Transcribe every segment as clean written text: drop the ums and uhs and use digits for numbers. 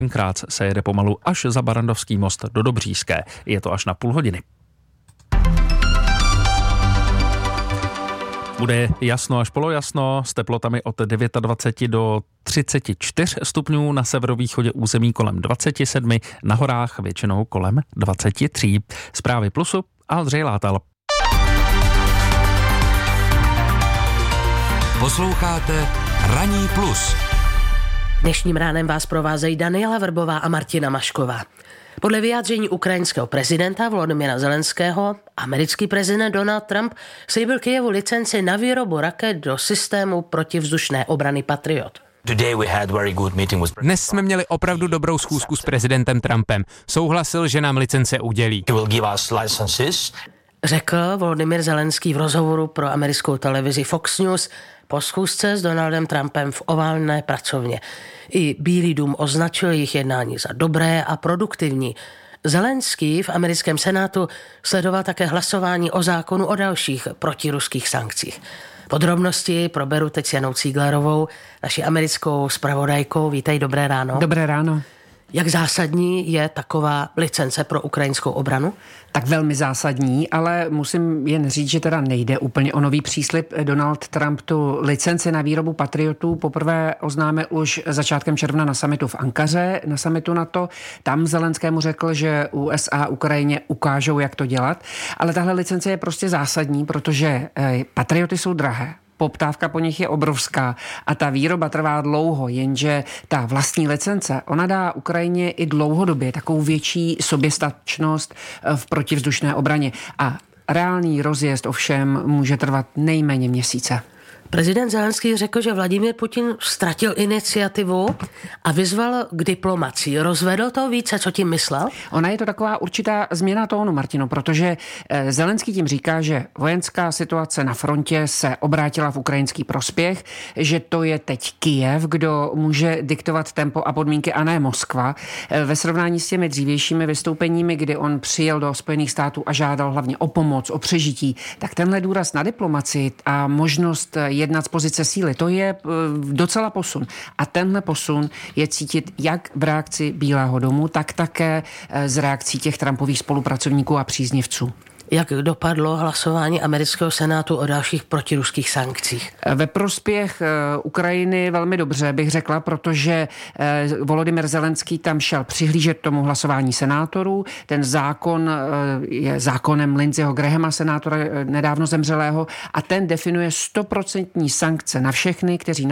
Krác se jede pomalu až za Barrandovský most do Dobříšské. Je to až na půl hodiny. Bude jasno až polojasno s teplotami od 29 do 34 stupňů, na severovýchodě území kolem 27, na horách většinou kolem 23. Zprávy Plusu a Aldřej Látal. Posloucháte Ranní plus. Dnešním ránem vás provázejí Daniela Vrbová a Martina Mašková. Podle vyjádření ukrajinského prezidenta Volodymyra Zelenského, americký prezident Donald Trump slíbil Kyjevu licenci na výrobu raket do systému protivzdušné obrany Patriot. Dnes jsme měli opravdu dobrou schůzku s prezidentem Trumpem. Souhlasil, že nám licence udělí. Řekl Volodymyr Zelenský v rozhovoru pro americkou televizi Fox News po schůzce s Donaldem Trumpem v oválné pracovně. I Bílý dům označil jejich jednání za dobré a produktivní. Zelenský v americkém senátu sledoval také hlasování o zákonu o dalších protiruských sankcích. Podrobnosti proberu teď s Janou Cíglerovou, naší americkou zpravodajkou. Vítej, dobré ráno. Dobré ráno. Jak zásadní je taková licence pro ukrajinskou obranu? Tak velmi zásadní, ale musím jen říct, že teda nejde úplně o nový příslib. Donald Trump tu licenci na výrobu Patriotů poprvé oznámil už začátkem června na summitu v Ankaře, na summitu NATO. Tam Zelenskému řekl, že USA Ukrajině ukážou, jak to dělat. Ale tahle licence je prostě zásadní, protože Patrioty jsou drahé. Poptávka po nich je obrovská a ta výroba trvá dlouho, jenže ta vlastní licence, ona dá Ukrajině i dlouhodobě takovou větší soběstačnost v protivzdušné obraně a reálný rozjezd ovšem může trvat nejméně měsíce. Prezident Zelenský řekl, že Vladimír Putin ztratil iniciativu a vyzval k diplomacii. Rozvedl to více, co tím myslel? Ona je to taková určitá změna tónu, Martino, protože Zelenský tím říká, že vojenská situace na frontě se obrátila v ukrajinský prospěch, že to je teď Kyjev, kdo může diktovat tempo a podmínky a ne Moskva. Ve srovnání s těmi dřívějšími vystoupeními, kdy on přijel do Spojených států a žádal hlavně o pomoc, o přežití, tak tenhle důraz na diplomacii a možnost jednat z pozice síly, to je docela posun. A tenhle posun je cítit jak v reakci Bílého domu, tak také z reakcí těch Trumpových spolupracovníků a příznivců. Jak dopadlo hlasování amerického senátu o dalších protiruských sankcích? Ve prospěch Ukrajiny velmi dobře, bych řekla, protože Volodymyr Zelenský tam šel přihlížet tomu hlasování senátorů. Ten zákon je zákonem Lindseyho Grahama, senátora nedávno zemřelého, a ten definuje 100% sankce na všechny, kteří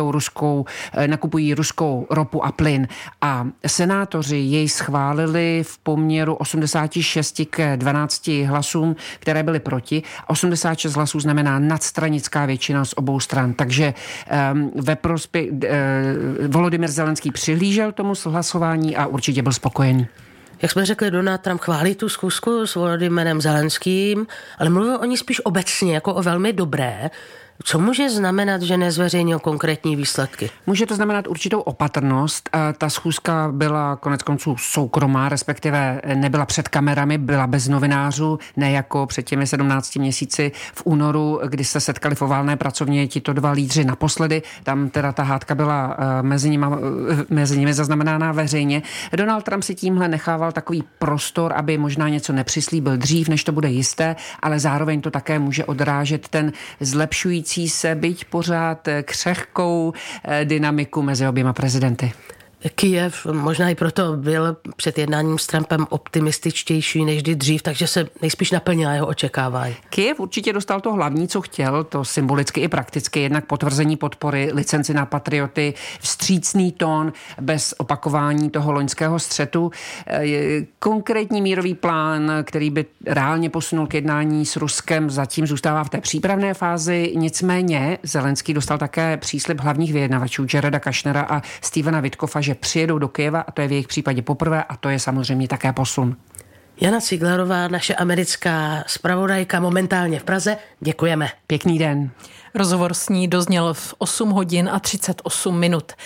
nakupují ruskou ropu a plyn. A senátoři jej schválili v poměru 86 k 12 hlasů, které byly proti. 86 hlasů znamená nadstranická většina z obou stran. Takže ve prospěch Volodymyr Zelenský přihlížel tomu hlasování a určitě byl spokojený. Jak jsme řekli, Donald Trump chválí tu schůzku s Volodymyrem Zelenským, ale mluvil o ní spíš obecně, jako o velmi dobré. Co může znamenat, že nezveřejnil konkrétní výsledky? Může to znamenat určitou opatrnost. Ta schůzka byla koneckonců soukromá, respektive nebyla před kamerami, byla bez novinářů, ne jako před těmi 17 měsíci v únoru, kdy se setkali v oválné pracovně tito dva lídři naposledy. Tam teda ta hádka byla mezi nimi zaznamenána veřejně. Donald Trump si tímhle nechával takový prostor, aby možná něco nepřislíbil dřív, než to bude jisté, ale zároveň to také může odrážet ten zlepšující se, byť pořád křehkou dynamiku mezi oběma prezidenty. Kyjev možná i proto byl před jednáním s Trumpem optimističtější než kdy dřív, takže se nejspíš naplnila jeho očekávání. Kyjev určitě dostal to hlavní, co chtěl, to symbolicky i prakticky, jednak potvrzení podpory, licenci na Patrioty, vstřícný tón bez opakování toho loňského střetu, konkrétní mírový plán, který by reálně posunul k jednání s Ruskem, zatím zůstává v té přípravné fázi, nicméně Zelenský dostal také příslib hlavních vyjednavačů Jareda Kushnera a Stevena Witkoffa, že přijedou do Kyjeva a to je v jejich případě poprvé a to je samozřejmě také posun. Jana Cíglerová, naše americká zpravodajka, momentálně v Praze. Děkujeme. Pěkný den. Rozhovor s ní dozněl v 8 hodin a 38 minut.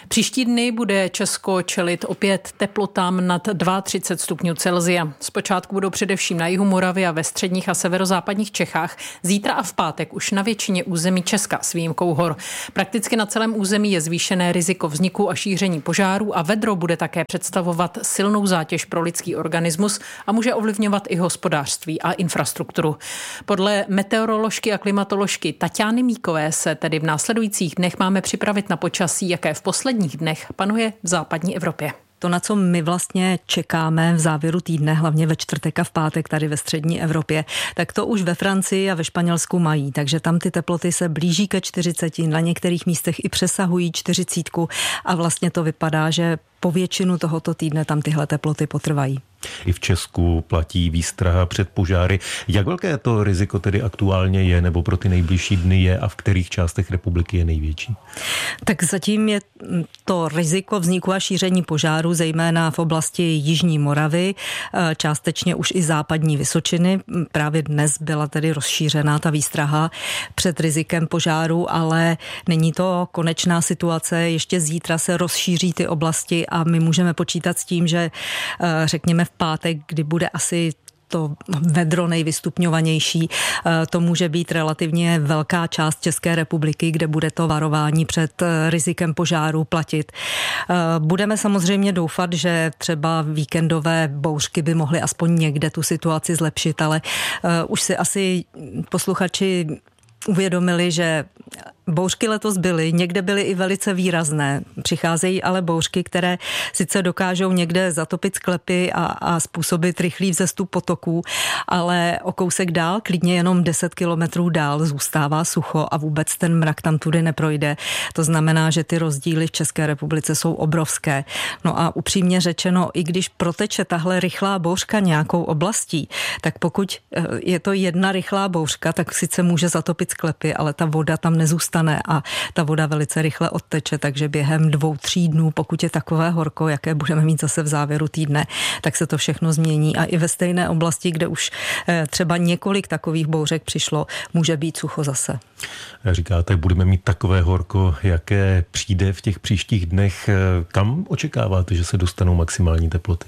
Příští dny bude Česko čelit opět teplotám nad 32 stupňů Celsia. Zpočátku budou především na jihu Moravy a ve středních a severozápadních Čechách. Zítra a v pátek už na většině území Česka s výjimkou hor. Prakticky na celém území je zvýšené riziko vzniku a šíření požárů a vedro bude také představovat silnou zátěž pro lidský organismus a může ovlivňovat i hospodářství a infrastrukturu. Podle meteoroložky a klimatoložky Taťány Míkové se tedy v následujících dnech máme připravit na počasí, jaké v posledních dnech panuje v západní Evropě. To, na co my vlastně čekáme v závěru týdne, hlavně ve čtvrtek a v pátek tady ve střední Evropě, tak to už ve Francii a ve Španělsku mají. Takže tam ty teploty se blíží ke 40, na některých místech i přesahují 40 a vlastně to vypadá, že po většinu tohoto týdne tam tyhle teploty potrvají. I v Česku platí výstraha před požáry. Jak velké to riziko tedy aktuálně je, nebo pro ty nejbližší dny je a v kterých částech republiky je největší? Tak zatím je to riziko vzniku a šíření požáru zejména v oblasti jižní Moravy, částečně už i západní Vysočiny. Právě dnes byla tedy rozšířená ta výstraha před rizikem požáru, ale není to konečná situace. Ještě zítra se rozšíří ty oblasti a my můžeme počítat s tím, že řekněme v pátek, kdy bude asi to vedro nejvystupňovanější, to může být relativně velká část České republiky, kde bude to varování před rizikem požáru platit. Budeme samozřejmě doufat, že třeba víkendové bouřky by mohly aspoň někde tu situaci zlepšit, ale už si asi posluchači uvědomili, že bouřky letos byly, někde byly i velice výrazné. Přicházejí ale bouřky, které sice dokážou někde zatopit sklepy a způsobit rychlý vzestup potoků, ale o kousek dál, klidně jenom 10 kilometrů dál, zůstává sucho a vůbec ten mrak tam tudy neprojde. To znamená, že ty rozdíly v České republice jsou obrovské. No a upřímně řečeno, i když proteče tahle rychlá bouřka nějakou oblastí, tak pokud je to jedna rychlá bouřka, tak sice může zatopit sklepy, ale ta voda tam nezůstane a ta voda velice rychle odteče, takže během 2-3 dnů, pokud je takové horko, jaké budeme mít zase v závěru týdne, tak se to všechno změní a i ve stejné oblasti, kde už třeba několik takových bouřek přišlo, může být sucho zase. Říkáte, budeme mít takové horko, jaké přijde v těch příštích dnech. Kam očekáváte, že se dostanou maximální teploty?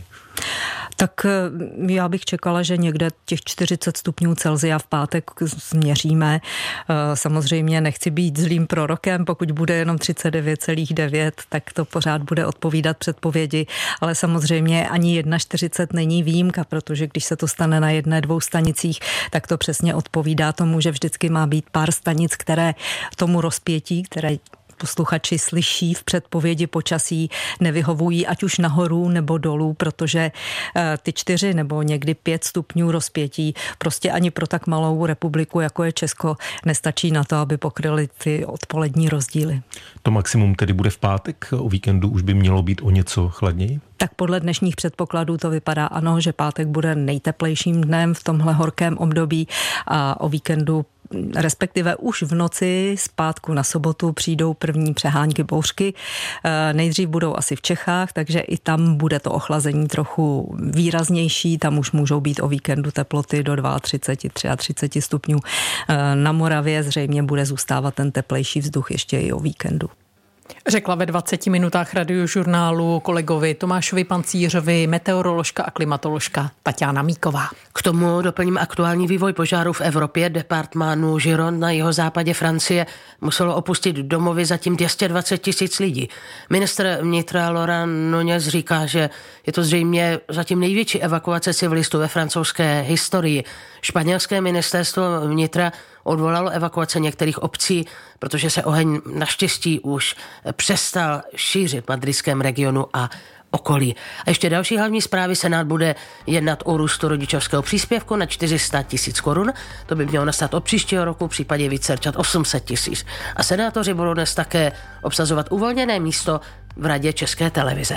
Tak já bych čekala, že někde těch 40 stupňů Celsia v pátek změříme. Samozřejmě nechci být zlým prorokem, pokud bude jenom 39,9, tak to pořád bude odpovídat předpovědi, ale samozřejmě ani 41 není výjimka, protože když se to stane na 1-2 stanicích, tak to přesně odpovídá tomu, že vždycky má být pár stanic, které tomu rozpětí, které posluchači slyší v předpovědi počasí, nevyhovují ať už nahoru nebo dolů, protože ty 4 nebo někdy 5 stupňů rozpětí prostě ani pro tak malou republiku, jako je Česko, nestačí na to, aby pokryly ty odpolední rozdíly. To maximum tedy bude v pátek, o víkendu už by mělo být o něco chladněji? Tak podle dnešních předpokladů to vypadá ano, že pátek bude nejteplejším dnem v tomhle horkém období a o víkendu respektive už v noci z pátku na sobotu přijdou první přehánky bouřky. Nejdřív budou asi v Čechách, takže i tam bude to ochlazení trochu výraznější. Tam už můžou být o víkendu teploty do 32, 33 stupňů. Na Moravě zřejmě bude zůstávat ten teplejší vzduch ještě i o víkendu. Řekla ve 20 minutách Radiožurnálu kolegovi Tomášovi Pancířovi meteoroložka a klimatoložka Taťána Míková. K tomu doplním aktuální vývoj požáru v Evropě. Departmánu Gironde na jihozápadě Francie muselo opustit domovy zatím 220 000 lidí. Ministr vnitra Laurent Nunez říká, že je to zřejmě zatím největší evakuace civilistů ve francouzské historii. Španělské ministerstvo vnitra odvolalo evakuace některých obcí, protože se oheň naštěstí už přestal šířit v madridském regionu a okolí. A ještě další hlavní zprávy. Senát bude jednat o růstu rodičovského příspěvku na 400 000 korun. To by mělo nastat od příštího roku, v případě více 800 000. A senátoři budou dnes také obsazovat uvolněné místo v Radě České televize.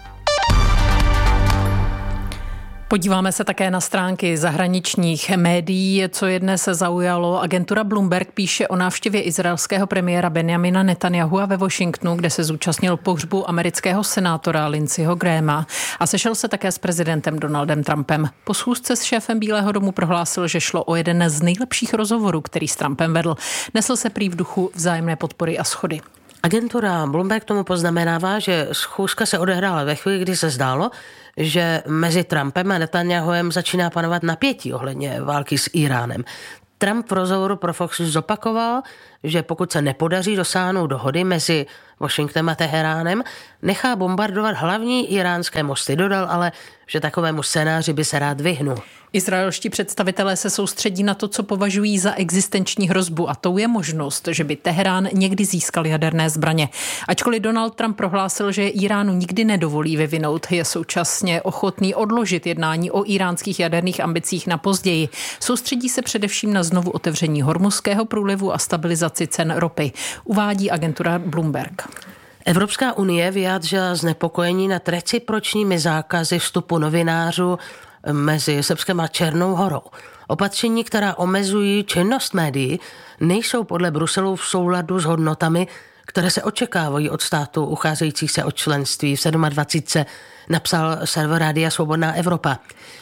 Podíváme se také na stránky zahraničních médií. Co je dnes zaujalo, agentura Bloomberg píše o návštěvě izraelského premiéra Benjamina Netanyahua ve Washingtonu, kde se zúčastnil pohřbu amerického senátora Lindseyho Grahama a sešel se také s prezidentem Donaldem Trumpem. Po schůzce s šéfem Bílého domu prohlásil, že šlo o jeden z nejlepších rozhovorů, který s Trumpem vedl. Nesl se prý v duchu vzájemné podpory a shody. Agentura Bloomberg tomu poznamenává, že schůzka se odehrála ve chvíli, kdy se zdálo, že mezi Trumpem a Netanyahuem začíná panovat napětí ohledně války s Iránem. Trump v rozhovoru pro Fox News zopakoval, že pokud se nepodaří dosáhnout dohody mezi Washingtonem a Teheránem, nechá bombardovat hlavní iránské mosty. Dodal ale, že takovému scénáři by se rád vyhnul. Izraelští představitelé se soustředí na to, co považují za existenční hrozbu, a tou je možnost, že by Teherán někdy získal jaderné zbraně. Ačkoliv Donald Trump prohlásil, že Iránu nikdy nedovolí vyvinout, je současně ochotný odložit jednání o iránských jaderných ambicích na později. Soustředí se především na znovu otevření Hormuzského průlivu a stabilizaci cen ropy, uvádí agentura Bloomberg. Evropská unie vyjádřila znepokojení nad recipročními zákazy vstupu novinářů mezi Srbskem a Černou Horou. Opatření, která omezují činnost médií, nejsou podle Bruselu v souladu s hodnotami, které se očekávají od států ucházejících se o členství v 27. napsal server Rádia Svobodná Evropa.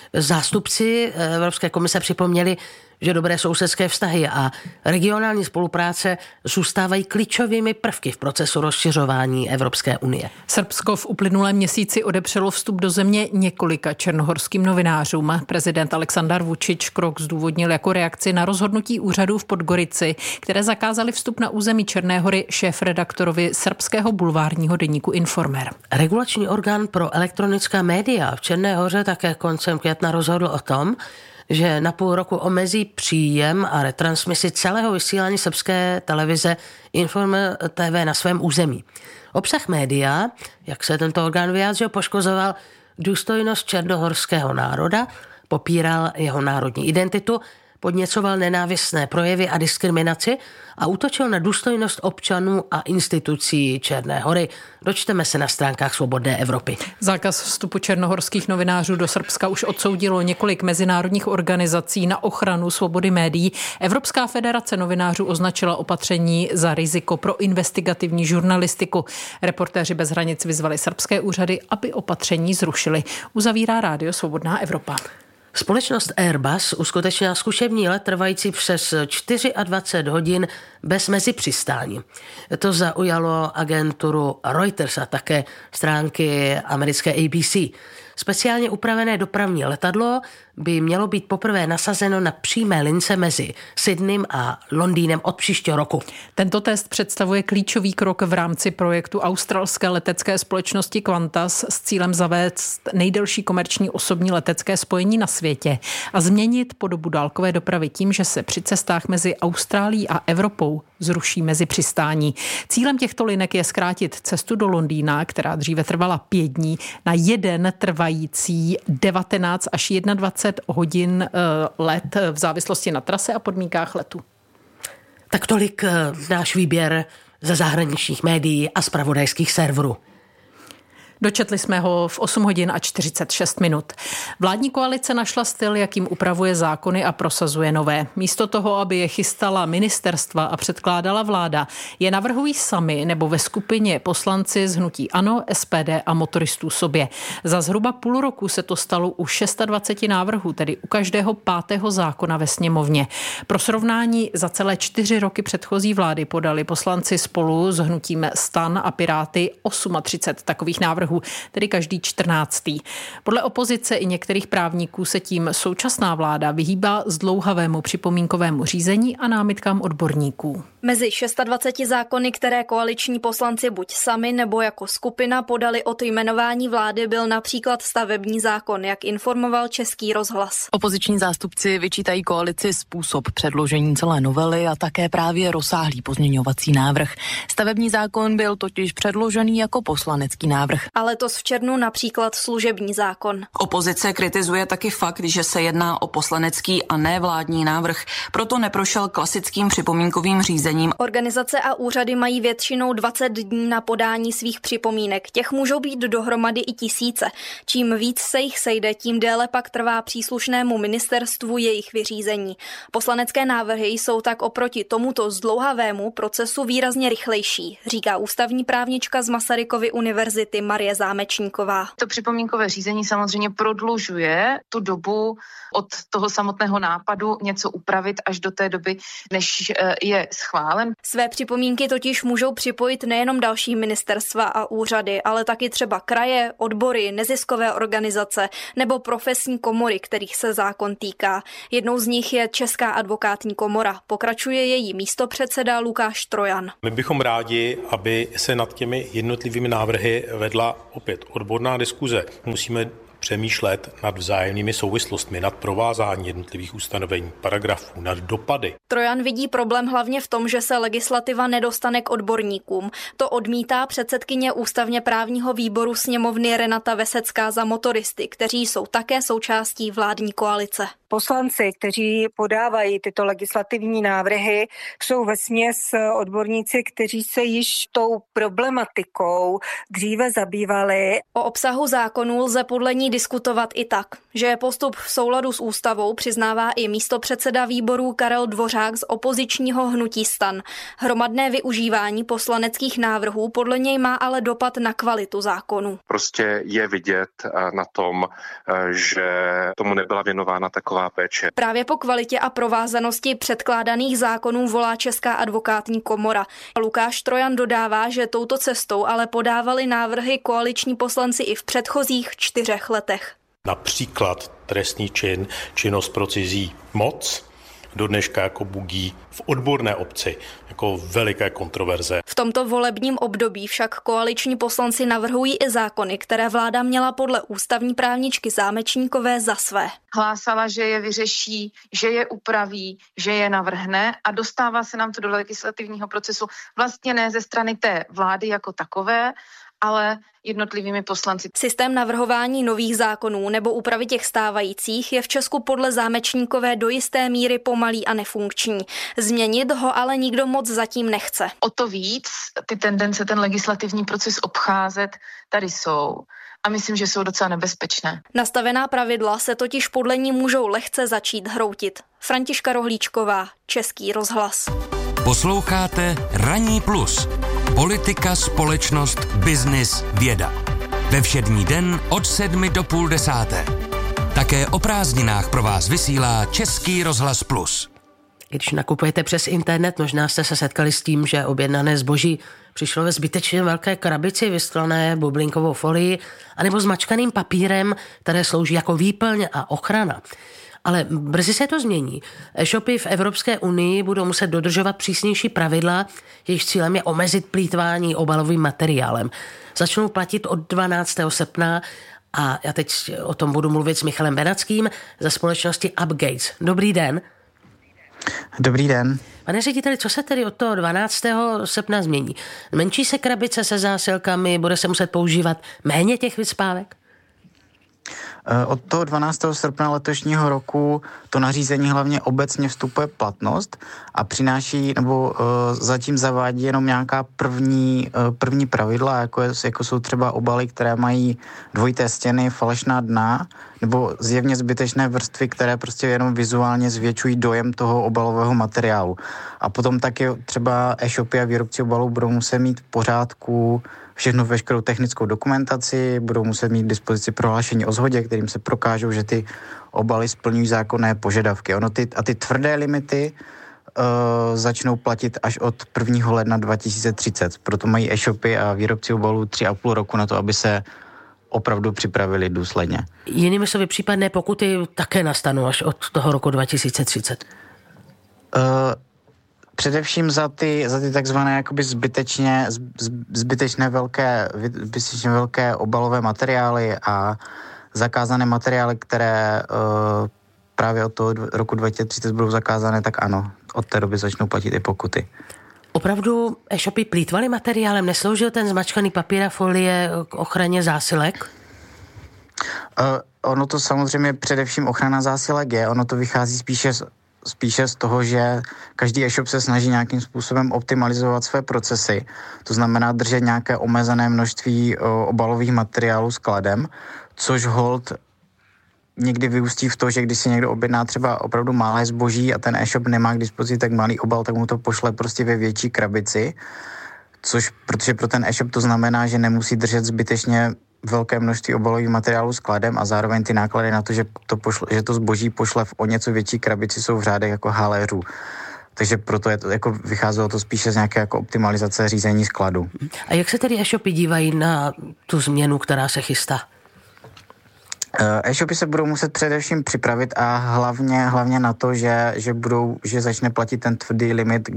Zástupci Evropské komise připomněli, že dobré sousedské vztahy a regionální spolupráce zůstávají klíčovými prvky v procesu rozšiřování Evropské unie. Srbsko v uplynulém měsíci odepřelo vstup do země několika černohorským novinářům. Prezident Aleksandar Vučić krok zdůvodnil jako reakci na rozhodnutí úřadů v Podgorici, které zakázaly vstup na území Černé Hory šéfredaktorovi srbského bulvárního deníku Informer. Regulační orgán pro elektronická média v Černé Hoře také koncem května rozhodl o tom, že na půl roku omezí příjem a retransmisi celého vysílání srbské televize Informer TV na svém území. Obsah média, jak se tento orgán vyjádřil, poškozoval důstojnost černohorského národa, popíral jeho národní identitu, podněcoval nenávistné projevy a diskriminaci a útočil na důstojnost občanů a institucí Černé Hory. Dočteme se na stránkách Svobodné Evropy. Zákaz vstupu černohorských novinářů do Srbska už odsoudilo několik mezinárodních organizací na ochranu svobody médií. Evropská federace novinářů označila opatření za riziko pro investigativní žurnalistiku. Reportéři bez hranic vyzvali srbské úřady, aby opatření zrušili. Uzavírá Rádio Svobodná Evropa. Společnost Airbus uskutečnila zkušební let trvající přes 24 hodin bez mezipřistání. To zaujalo agenturu Reuters a také stránky americké ABC. Speciálně upravené dopravní letadlo by mělo být poprvé nasazeno na přímé lince mezi Sydneym a Londýnem od příštího roku. Tento test představuje klíčový krok v rámci projektu australské letecké společnosti Qantas s cílem zavést nejdelší komerční osobní letecké spojení na světě a změnit podobu dálkové dopravy tím, že se při cestách mezi Austrálií a Evropou zruší mezipřistání. Cílem těchto linek je zkrátit cestu do Londýna, která dříve trvala 5 dní, na jeden trvající 19 až 21 hodin let v závislosti na trase a podmínkách letu. Tak tolik náš výběr ze zahraničních médií a zpravodajských serverů. Dočetli jsme ho v 8 hodin a 46 minut. Vládní koalice našla styl, jakým upravuje zákony a prosazuje nové. Místo toho, aby je chystala ministerstva a předkládala vláda, je navrhují sami nebo ve skupině poslanci z hnutí ANO, SPD a motoristů sobě. Za zhruba půl roku se to stalo u 26 návrhů, tedy u každého 5. zákona ve sněmovně. Pro srovnání za celé 4 roky předchozí vlády podali poslanci Spolu s hnutím STAN a Piráty 38 takových návrhů, tedy každý 14. Podle opozice i některých právníků se tím současná vláda vyhýbá zdlouhavému připomínkovému řízení a námitkám odborníků. Mezi 26 zákony, které koaliční poslanci buď sami nebo jako skupina podali od jmenování vlády, byl například stavební zákon, jak informoval Český rozhlas. Opoziční zástupci vyčítají koalici způsob předložení celé novely a také právě rozsáhlý pozměňovací návrh. Stavební zákon byl totiž předložený jako poslanecký návrh. A letos v červnu například služební zákon. Opozice kritizuje taky fakt, že se jedná o poslanecký a ne vládní návrh, proto neprošel klasickým připomínkovým řízením. Organizace a úřady mají většinou 20 dní na podání svých připomínek. Těch můžou být dohromady i tisíce. Čím víc se jich sejde, tím déle pak trvá příslušnému ministerstvu jejich vyřízení. Poslanecké návrhy jsou tak oproti tomuto zdlouhavému procesu výrazně rychlejší, říká ústavní právnička z Masarykovy univerzity Marie Marie Zámečníková. To připomínkové řízení samozřejmě prodlužuje tu dobu od toho samotného nápadu něco upravit až do té doby, než je schválen. Své připomínky totiž můžou připojit nejenom další ministerstva a úřady, ale taky třeba kraje, odbory, neziskové organizace nebo profesní komory, kterých se zákon týká. Jednou z nich je Česká advokátní komora. Pokračuje její místopředseda Lukáš Trojan. My bychom rádi, aby se nad těmi jednotlivými návrhy vedla opět odborná diskuze. Musíme přemýšlet nad vzájemnými souvislostmi, nad provázání jednotlivých ustanovení, paragrafů, nad dopady. Trojan vidí problém hlavně v tom, že se legislativa nedostane k odborníkům. To odmítá předsedkyně ústavně právního výboru sněmovny Renata Vesecká za motoristy, kteří jsou také součástí vládní koalice. Poslanci, kteří podávají tyto legislativní návrhy, jsou vesměs odborníci, kteří se již tou problematikou dříve zabývali. O obsahu zákonů lze podle ní diskutovat i tak, že je postup v souladu s ústavou, přiznává i místopředseda výboru Karel Dvořák z opozičního hnutí STAN. Hromadné využívání poslaneckých návrhů podle něj má ale dopad na kvalitu zákonů. Prostě je vidět na tom, že tomu nebyla věnována taková péče. Právě po kvalitě a provázanosti předkládaných zákonů volá Česká advokátní komora. Lukáš Trojan dodává, že touto cestou ale podávali návrhy koaliční poslanci i v předchozích 4 letech. Například trestný čin, činnost pro cizí moc, do dneška jako bugí v odborné obci, jako veliké kontroverze. V tomto volebním období však koaliční poslanci navrhují i zákony, které vláda měla podle ústavní právničky Zámečníkové za své. Hlásala, že je vyřeší, že je upraví, že je navrhne a dostává se nám to do legislativního procesu vlastně ne ze strany té vlády jako takové, ale jednotlivými poslanci. Systém navrhování nových zákonů nebo úpravy těch stávajících je v Česku podle Zámečníkové do jisté míry pomalý a nefunkční. Změnit ho ale nikdo moc zatím nechce. O to víc ty tendence ten legislativní proces obcházet tady jsou. A myslím, že jsou docela nebezpečné. Nastavená pravidla se totiž podle ní můžou lehce začít hroutit. Františka Rohlíčková, Český rozhlas. Posloucháte Ranní plus. Politika, společnost, biznis, věda. Ve všední den od 7 do půl 10. Také o prázdninách pro vás vysílá Český rozhlas plus. Když nakupujete přes internet, možná jste se setkali s tím, že objednané zboží přišlo ve zbytečně velké krabici vystlané bublinkovou folii anebo zmačkaným papírem, které slouží jako výplň a ochrana. Ale brzy se to změní. E-shopy v Evropské unii budou muset dodržovat přísnější pravidla, jejichž cílem je omezit plýtvání obalovým materiálem. Začnou platit od 12. srpna a já teď o tom budu mluvit s Michalem Benackým ze společnosti Upgates. Dobrý den. Dobrý den. Pane řediteli, co se tedy od toho 12. srpna změní? Menší se krabice se zásilkami, bude se muset používat méně těch vycpávek? Od toho 12. srpna letošního roku to nařízení hlavně obecně vstupuje platnost a přináší nebo zatím zavádí jenom nějaká první pravidla, jako jsou třeba obaly, které mají dvojité stěny, falešná dna nebo zjevně zbytečné vrstvy, které prostě jenom vizuálně zvětšují dojem toho obalového materiálu. A potom taky třeba e-shopy a výrobci obalů budou muset mít v pořádku veškerou technickou dokumentaci, budou muset mít k dispozici prohlášení o shodě, kterým se prokážou, že ty obaly splňují zákonné požadavky. Ty tvrdé limity začnou platit až od 1. ledna 2030. Proto mají e-shopy a výrobci obalů 3,5 roku na to, aby se opravdu připravili důsledně. Jinými slovy, případné pokuty také nastanou až od toho roku 2030. Především za ty takzvané jakoby zbytečné velké obalové materiály a zakázané materiály, které právě od toho roku 2030 budou zakázané, tak ano, od té doby začnou platit i pokuty. Opravdu e-shopy plýtvaly materiálem? Nesloužil ten zmačkaný papír a folie k ochraně zásilek? Ono to samozřejmě především ochrana zásilek je, ono to vychází spíše z toho, že každý e-shop se snaží nějakým způsobem optimalizovat své procesy. To znamená držet nějaké omezené množství obalových materiálů skladem, což hold někdy vyústí v to, že když si někdo objedná třeba opravdu malé zboží a ten e-shop nemá k dispozici tak malý obal, tak mu to pošle prostě ve větší krabici, protože pro ten e-shop to znamená, že nemusí držet zbytečně velké množství obalových materiálů skladem a zároveň ty náklady na to, že to zboží pošle v o něco větší krabici, jsou v řádech jako haléřů. Takže proto je to, jako vycházelo to spíše z nějaké jako optimalizace řízení skladu. A jak se tedy e-shopy dívají na tu změnu, která se chystá? E-shopy se budou muset především připravit a hlavně na to, že začne platit ten tvrdý limit,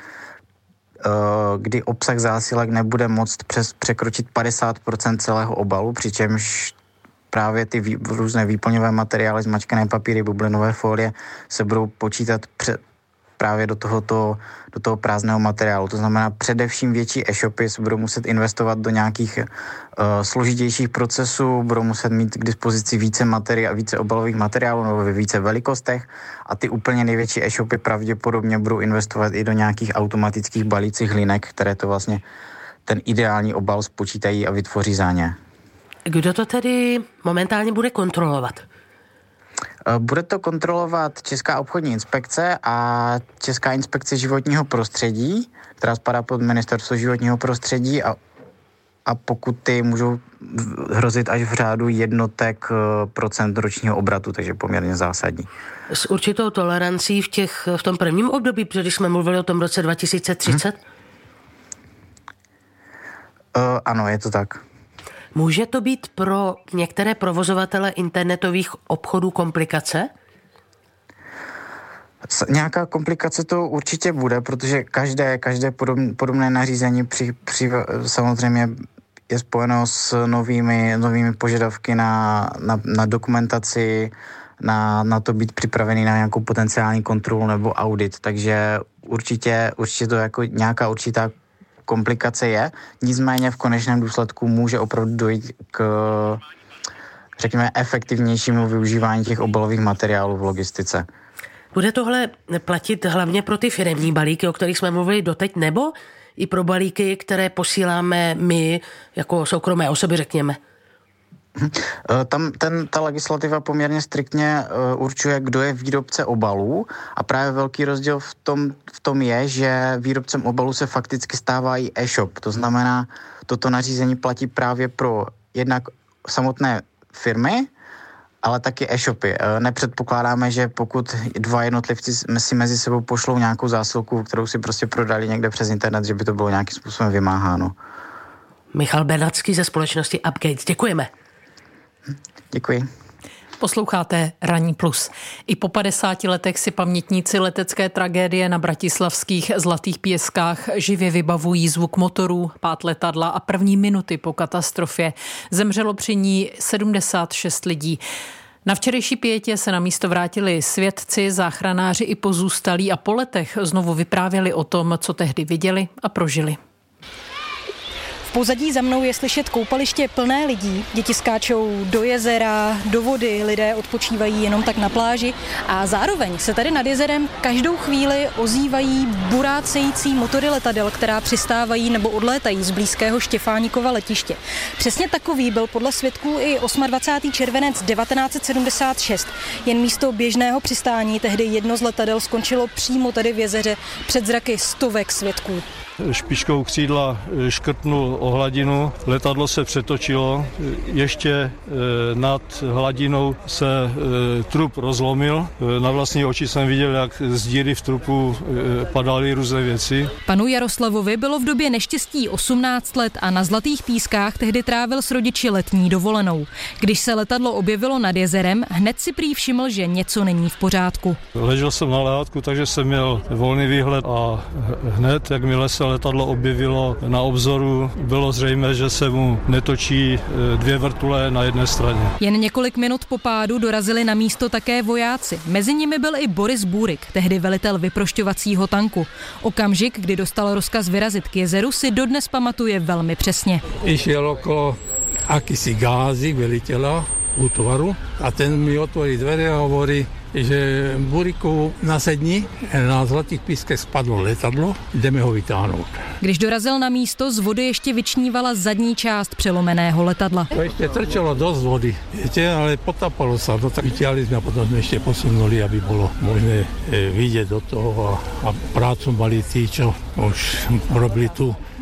kdy obsah zásilek nebude moct překročit 50% celého obalu, přičemž právě ty různé výplňové materiály, zmačkané papíry, bublinové folie se budou počítat právě do toho prázdného materiálu. To znamená, především větší e-shopy se budou muset investovat do nějakých složitějších procesů, budou muset mít k dispozici více obalových materiálů nebo ve více velikostech a ty úplně největší e-shopy pravděpodobně budou investovat i do nějakých automatických balících linek, které to vlastně ten ideální obal spočítají a vytvoří za ně. Kdo to tedy momentálně bude kontrolovat? Bude to kontrolovat Česká obchodní inspekce a Česká inspekce životního prostředí, která spadá pod Ministerstvo životního prostředí a pokuty můžou hrozit až v řádu jednotek procent ročního obratu, takže poměrně zásadní. S určitou tolerancí v tom prvním období, protože když jsme mluvili o tom roce 2030? Ano, je to tak. Může to být pro některé provozovatele internetových obchodů komplikace? Nějaká komplikace to určitě bude, protože každé podobné nařízení samozřejmě je spojeno s novými požadavky na dokumentaci, na to být připravený na nějakou potenciální kontrolu nebo audit, takže určitě to jako nějaká určitá komplikace je, nicméně v konečném důsledku může opravdu dojít k, řekněme, efektivnějšímu využívání těch obalových materiálů v logistice. Bude tohle platit hlavně pro ty firemní balíky, o kterých jsme mluvili doteď, nebo i pro balíky, které posíláme my jako soukromé osoby, řekněme? Ta legislativa poměrně striktně určuje, kdo je výrobce obalů a právě velký rozdíl v tom je, že výrobcem obalů se fakticky stává i e-shop. To znamená, toto nařízení platí právě pro jednak samotné firmy, ale taky e-shopy. Nepředpokládáme, že pokud dva jednotlivci si mezi sebou pošlou nějakou zásilku, kterou si prostě prodali někde přes internet, že by to bylo nějakým způsobem vymáháno. Michal Bernacký ze společnosti Upgates. Děkujeme. Děkuji. Posloucháte Ranní plus. I po 50 letech si pamětníci letecké tragédie na bratislavských Zlatých Pieskách živě vybavují zvuk motorů, pád letadla a první minuty po katastrofě. Zemřelo při ní 76 lidí. Na včerejší pietě se na místo vrátili svědci, záchranáři i pozůstalí a po letech znovu vyprávěli o tom, co tehdy viděli a prožili. V pozadí za mnou je slyšet koupaliště plné lidí. Děti skáčou do jezera, do vody, lidé odpočívají jenom tak na pláži a zároveň se tady nad jezerem každou chvíli ozývají burácející motory letadel, která přistávají nebo odlétají z blízkého Štěfánikova letiště. Přesně takový byl podle svědků i 28. červenec 1976. Jen místo běžného přistání tehdy jedno z letadel skončilo přímo tady v jezeře před zraky stovek svědků. Špičkou křídla škrtnul o hladinu, letadlo se přetočilo, ještě nad hladinou se trup rozlomil. Na vlastní oči jsem viděl, jak z díry v trupu padaly různé věci. Panu Jaroslavovi bylo v době neštěstí 18 let a na Zlatých Pískách tehdy trávil s rodiči letní dovolenou. Když se letadlo objevilo nad jezerem, hned si prý všiml, že něco není v pořádku. Ležel jsem na lehátku, takže jsem měl volný výhled a hned, jakmile se letadlo objevilo na obzoru, bylo zřejmé, že se mu netočí dvě vrtule na jedné straně. Jen několik minut po pádu dorazili na místo také vojáci. Mezi nimi byl i Boris Bůrik, tehdy velitel vyprošťovacího tanku. Okamžik, kdy dostal rozkaz vyrazit k jezeru, si dodnes pamatuje velmi přesně. Išel okolo akýsi gázy veliteľa útvaru a ten mi otvorí dvere a hovorí, že Buriku nasedni, na Zlatých Pískách spadlo letadlo, jdeme ho vytáhnout. Když dorazil na místo, z vody ještě vyčnívala zadní část přelomeného letadla. To ještě trčelo dost vody, viete, ale potapalo sa, no tak vytiahli sme a potom sme ešte posunuli, aby bolo možné vidieť do toho a prácu mali tí, čo už robili tu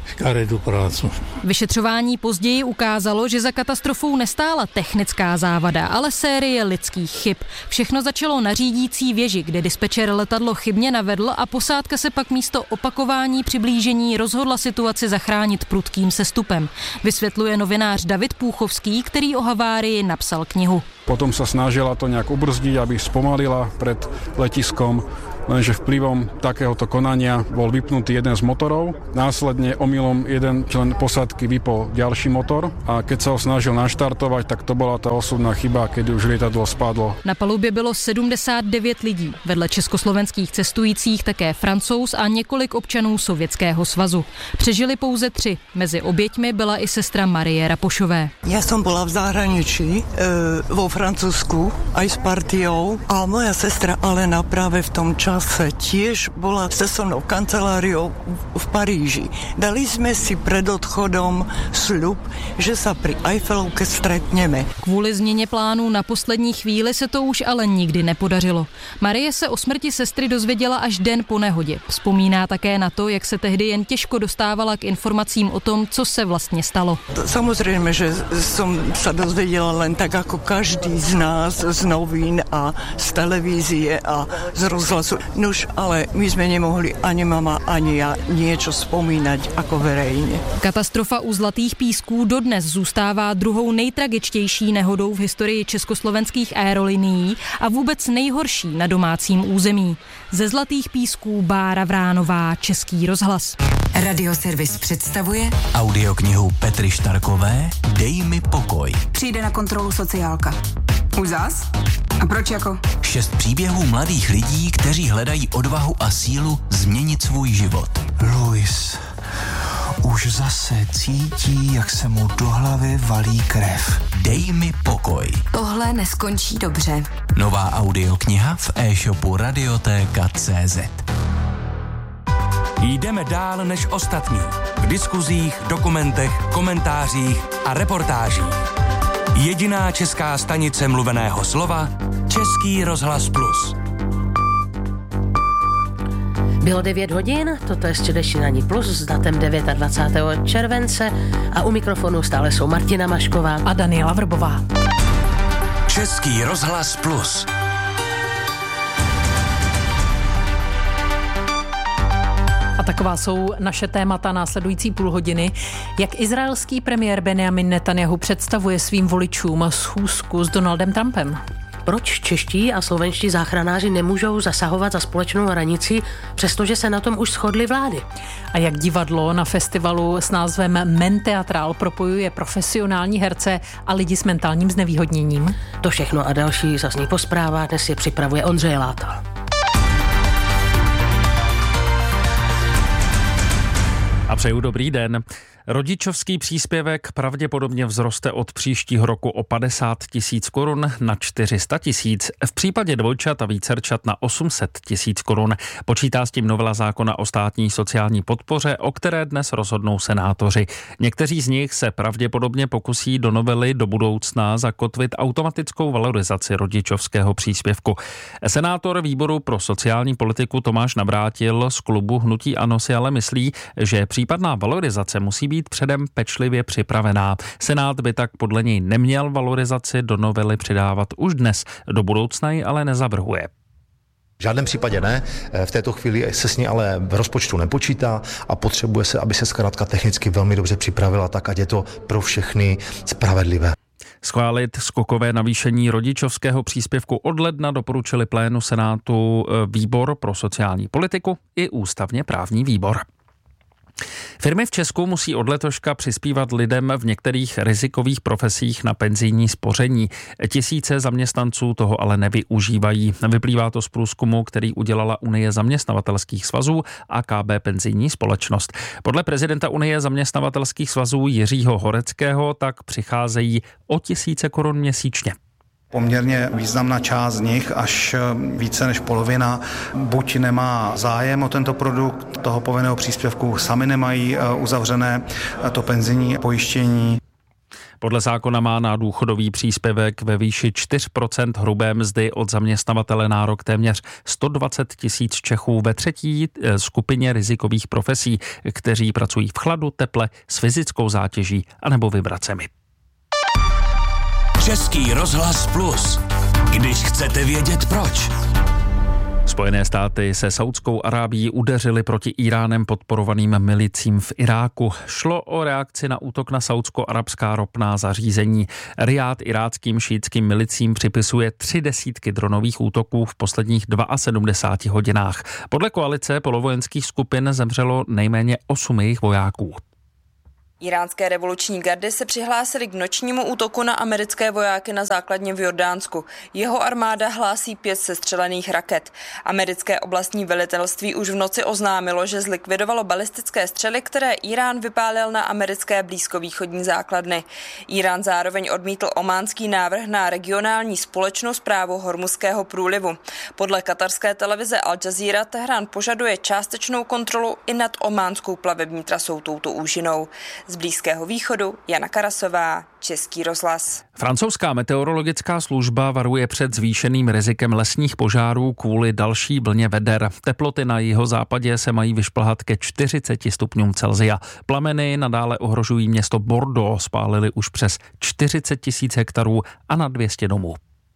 škaredú prácu. Vyšetřování později ukázalo, že za katastrofou nestála technická závada, ale série lidských chyb. Všechno začalo na řídící věži, kde dispečer letadlo chybně navedl a posádka se pak místo opakování přiblížení rozhodla situaci zachránit prudkým sestupem. Vysvětluje novinář David Púchovský, který o havárii napsal knihu. Potom sa snažila to nejak ubrzdiť, aby spomalila pred letiskom, lenže vplyvom takéhoto konania bol vypnutý jeden z motorov. Následne omylom jeden člen posádky vypol ďalší motor a keď sa ho snažil naštartovať, tak to bola tá osudná chyba, keď už lietadlo spadlo. Na palubě bylo 79 lidí. Vedle československých cestujících také Francouz a několik občanů Sovětského svazu. Přežili pouze 3. Mezi oběťmi byla i sestra Marie Rapošové. Ja som bola v zahraničí vo Francúzsku aj s partiou a moja sestra Alena práve v tom čase tiež bola s cestovnou kanceláriou v Paríži. Dali sme si pred odchodom sľub, že sa pri Eiffelovke stretneme. Kvůli změně plánů na poslední chvíli se to už ale nikdy nepodařilo. Marie se o smrti sestry dozvěděla až den po nehodě. Vzpomíná také na to, jak se tehdy jen těžko dostávala k informacím o tom, co se vlastně stalo. Samozrejme, že som sa dozvedela len tak ako každý z nás z novín a z televízie a z rozhlasu. Nuž, ale my sme nemohli ani mama, ani ja niečo spomínať ako verejne. Katastrofa u Zlatých písků dodnes zůstává druhou nejtragičtější nehodou v historii československých aerolinií a vůbec nejhorší na domácím území. Ze Zlatých písků Bára Vránová, Český rozhlas. Radioservis představuje audioknihu Petry Štarkové Dej mi pokoj. Přijde na kontrolu sociálka. Už zas? A proč jako? 6 příběhů mladých lidí, kteří hledají odvahu a sílu změnit svůj život. Luis už zase cítí, jak se mu do hlavy valí krev. Dej mi pokoj. Tohle neskončí dobře. Nová audiokniha v e-shopu Radiotéka.cz. Jdeme dál než ostatní. V diskuzích, dokumentech, komentářích a reportážích. Jediná česká stanice mluveného slova Český rozhlas Plus. Bylo 9 hodin, toto je středeční Ranní Plus s datem 29. července a u mikrofonu stále jsou Martina Mašková a Daniela Vrbová. Český rozhlas Plus. A taková jsou naše témata následující půl hodiny. Jak izraelský premiér Benjamin Netanjahu představuje svým voličům schůzku s Donaldem Trumpem? Proč čeští a slovenští záchranáři nemůžou zasahovat za společnou hranici, přestože se na tom už shodly vlády? A jak divadlo na festivalu s názvem Men Teatrál propojuje profesionální herce a lidi s mentálním znevýhodněním? To všechno a další zazní po zprávách, dnes je připravuje Ondřej Látal. A přeju dobrý den. Rodičovský příspěvek pravděpodobně vzroste od příštího roku o 50 000 korun na 400 000, v případě dvojčat a vícerčat na 800 000 korun. Počítá s tím novela zákona o státní sociální podpoře, o které dnes rozhodnou senátoři. Někteří z nich se pravděpodobně pokusí do novely do budoucna zakotvit automatickou valorizaci rodičovského příspěvku. Senátor výboru pro sociální politiku Tomáš Navrátil z klubu Hnutí ANO si ale myslí, že případná valorizace musí být předem pečlivě připravená. Senát by tak podle něj neměl valorizaci do novely přidávat už dnes, do budoucna ji ale nezavrhuje. V žádném případě ne, v této chvíli se s ní ale v rozpočtu nepočítá a potřebuje se, aby se zkrátka technicky velmi dobře připravila tak, ať je to pro všechny spravedlivé. Schválit skokové navýšení rodičovského příspěvku od ledna doporučili plénu Senátu výbor pro sociální politiku i ústavně právní výbor. Firmy v Česku musí od letoška přispívat lidem v některých rizikových profesích na penzijní spoření. Tisíce zaměstnanců toho ale nevyužívají. Vyplývá to z průzkumu, který udělala Unie zaměstnavatelských svazů a KB Penzijní společnost. Podle prezidenta Unie zaměstnavatelských svazů Jiřího Horeckého tak přicházejí o tisíce korun měsíčně. Poměrně významná část z nich, až více než polovina, buď nemá zájem o tento produkt toho povinného příspěvku, sami nemají uzavřené to penzijní pojištění. Podle zákona má na důchodový příspěvek ve výši 4% hrubé mzdy od zaměstnavatele nárok téměř 120 000 Čechů ve třetí skupině rizikových profesí, kteří pracují v chladu, teple, s fyzickou zátěží anebo vibracemi. Český rozhlas Plus. Když chcete vědět proč. Spojené státy se Saudskou Arábií udeřily proti Iránem podporovaným milicím v Iráku. Šlo o reakci na útok na saudsko-arabská ropná zařízení. Rijád iráckým šítským milicím připisuje 30 dronových útoků v posledních 72 hodinách. Podle koalice polovojenských skupin zemřelo nejméně 8 jejich vojáků. Iránské revoluční gardy se přihlásily k nočnímu útoku na americké vojáky na základně v Jordánsku. Jeho armáda hlásí 5 sestřelených raket. Americké oblastní velitelství už v noci oznámilo, že zlikvidovalo balistické střely, které Irán vypálil na americké blízkovýchodní základny. Irán zároveň odmítl ománský návrh na regionální společnou správu Hormuzského průlivu. Podle katarské televize Al Jazeera Teherán požaduje částečnou kontrolu i nad ománskou plavební trasou touto úžinou. Z Blízkého východu Jana Karasová, Český rozhlas. Francouzská meteorologická služba varuje před zvýšeným rizikem lesních požárů kvůli další vlně veder. Teploty na jihozápadě se mají vyšplhat ke 40 stupňům Celsia. Plameny nadále ohrožují město Bordeaux, spálily už přes 40 000 hektarů a na 200 domů.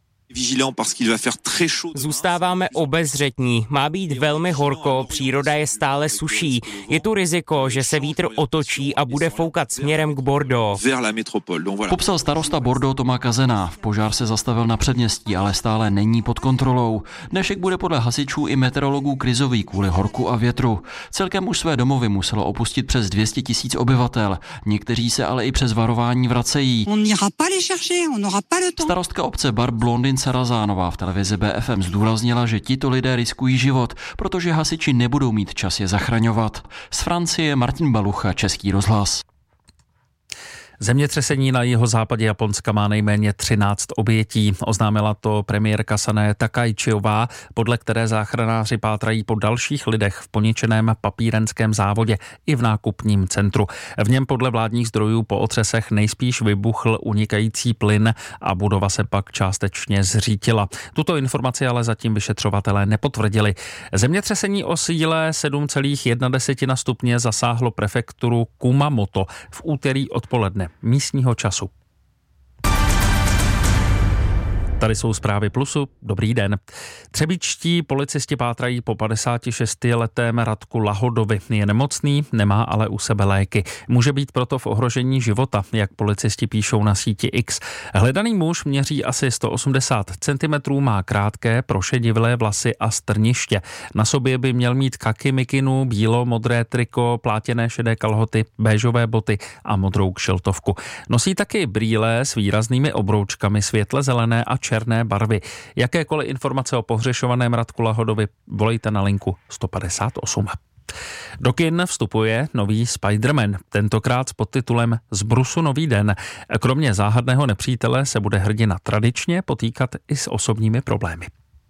Zůstáváme obezřetní, má být velmi horko, příroda je stále suší. Je tu riziko, že se vítr otočí a bude foukat směrem k Bordeaux. Popsal starosta Bordeaux Thomas Kazena. Požár se zastavil na předměstí, ale stále není pod kontrolou. Dnešek bude podle hasičů i meteorologů krizový kvůli horku a větru. Celkem už své domovy muselo opustit přes 200 000 obyvatel. Někteří se ale i přes varování vracejí. Starostka obce Bar Blondin Sarazánová v televizi BFM zdůraznila, že tito lidé riskují život, protože hasiči nebudou mít čas je zachraňovat. Z Francie Martin Balucha, Český rozhlas. Zemětřesení na jihozápadě Japonska má nejméně 13 obětí. Oznámila to premiérka Sané Takaichiová, podle které záchranáři pátrají po dalších lidech v poničeném papírenském závodě i v nákupním centru. V něm podle vládních zdrojů po otřesech nejspíš vybuchl unikající plyn a budova se pak částečně zřítila. Tuto informaci ale zatím vyšetřovatelé nepotvrdili. Zemětřesení o síle 7,1 stupně zasáhlo prefekturu Kumamoto v úterý odpoledne místního času. Tady jsou zprávy Plusu. Dobrý den. Třebíčtí policisti pátrají po 56letém Radku Lahodovi. Je nemocný, nemá ale u sebe léky. Může být proto v ohrožení života, jak policisti píšou na síti X. Hledaný muž měří asi 180 cm, má krátké, prošedivělé vlasy a strniště. Na sobě by měl mít kaky mikinu, bílo-modré triko, plátěné šedé kalhoty, béžové boty a modrou kšiltovku. Nosí taky brýle s výraznými obroučkami světle zelené a černé barvy. Jakékoliv informace o pohřešovaném Radku Lahodovi volejte na linku 158. Do kin vstupuje nový Spider-Man, tentokrát s podtitulem Z brusu nový den. Kromě záhadného nepřítele se bude hrdina tradičně potýkat i s osobními problémy.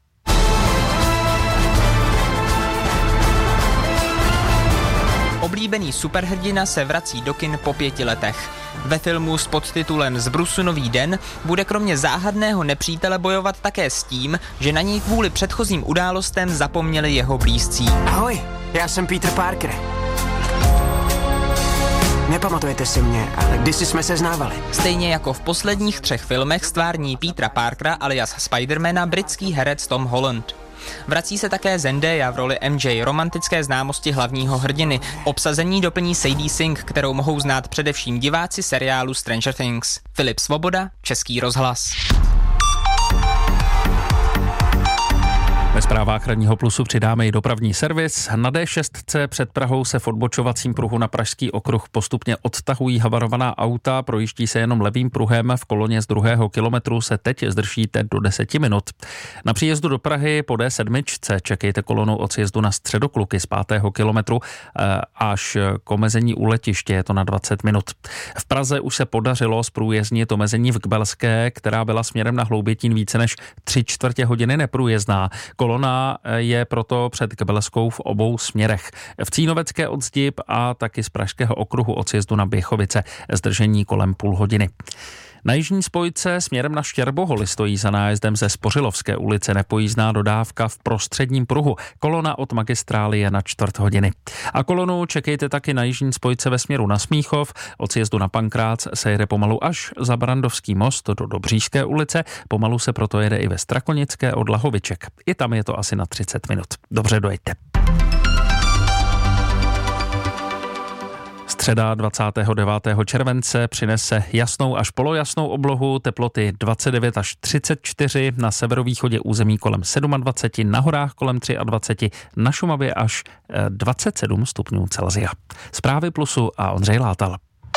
Oblíbený superhrdina se vrací do kin po 5 letech. Ve filmu s podtitulem Z brusu nový den bude kromě záhadného nepřítele bojovat také s tím, že na něj kvůli předchozím událostem zapomněli jeho blízcí. Ahoj, já jsem Peter Parker. Nepamatujete si mě, ale kdysi jsme se znávali. Stejně jako v posledních 3 filmech stvární Petera Parkera alias Spidermana britský herec Tom Holland. Vrací se také Zendaya v roli MJ, romantické známosti hlavního hrdiny. Obsazení doplní Sadie Sink, kterou mohou znát především diváci seriálu Stranger Things. Filip Svoboda, Český rozhlas. Ve zprávách Ranního Plusu přidáme i dopravní servis. Na D6 před Prahou se v odbočovacím pruhu na Pražský okruh postupně odtahují havarovaná auta, projíždí se jenom levým pruhem, v koloně z 2. kilometru se teď zdržíte do 10 minut. Na příjezdu do Prahy po D7 čekejte kolonu od sjezdu na Středokluky z 5. kilometru až k omezení u letiště, je to na 20 minut. V Praze už se podařilo zprůjezdnit omezení v Kbelské, která byla směrem na Hloubětín více než 3/4 hodiny neprůjezdná. Kolona je proto před Gebelskou v obou směrech. V Cínovecké od Zdib a taky z Pražského okruhu od sjezdu na Běchovice. Zdržení kolem půl hodiny. Na jižní spojce směrem na Štěrboholy stojí za nájezdem ze Spořilovské ulice nepojízdná dodávka v prostředním pruhu. Kolona od magistrály je na 4 hodiny. A kolonu čekejte taky na jižní spojce ve směru na Smíchov. Od sjezdu na Pankrác se jede pomalu až za Barandovský most do Dobříšské ulice. Pomalu se proto jede i ve Strakonické od Lahoviček. I tam je to asi na 30 minut. Dobře dojďte. Středa 29. července přinese jasnou až polojasnou oblohu, teploty 29 až 34, na severovýchodě území kolem 27, na horách kolem 23, na Šumavě až 27 stupňů Celsia. Zprávy Plusu a Ondřej Látal.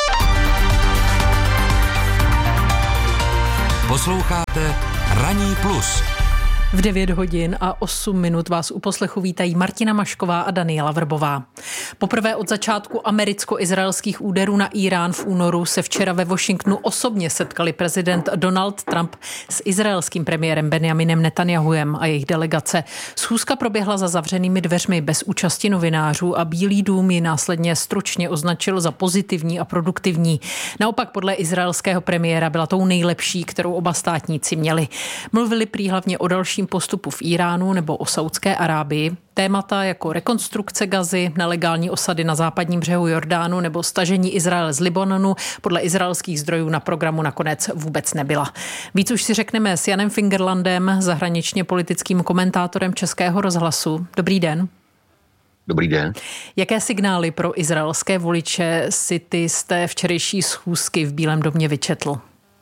Posloucháte Ranní plus. V 9 hodin a 8 minut vás u poslechu vítají Martina Mašková a Daniela Vrbová. Poprvé od začátku americko-izraelských úderů na Irán v únoru se včera ve Washingtonu osobně setkali prezident Donald Trump s izraelským premiérem Benjaminem Netanjahuem a jejich delegace. Schůzka proběhla za zavřenými dveřmi bez účasti novinářů a Bílý dům ji následně stručně označil za pozitivní a produktivní. Naopak podle izraelského premiéra byla tou nejlepší, kterou oba státníci měli. Mluvili prý hlavně o dalším postupu v Iránu nebo o Saudské Arábii. Témata jako rekonstrukce Gazy, nelegální osady na západním břehu Jordánu nebo stažení Izraele z Libanonu podle izraelských zdrojů na programu nakonec vůbec nebyla. Víc už si řekneme s Janem Fingerlandem, zahraničně politickým komentátorem Českého rozhlasu. Dobrý den. Dobrý den. Jaké signály pro izraelské voliče si ty z té včerejší schůzky v Bílém domě vyčetl?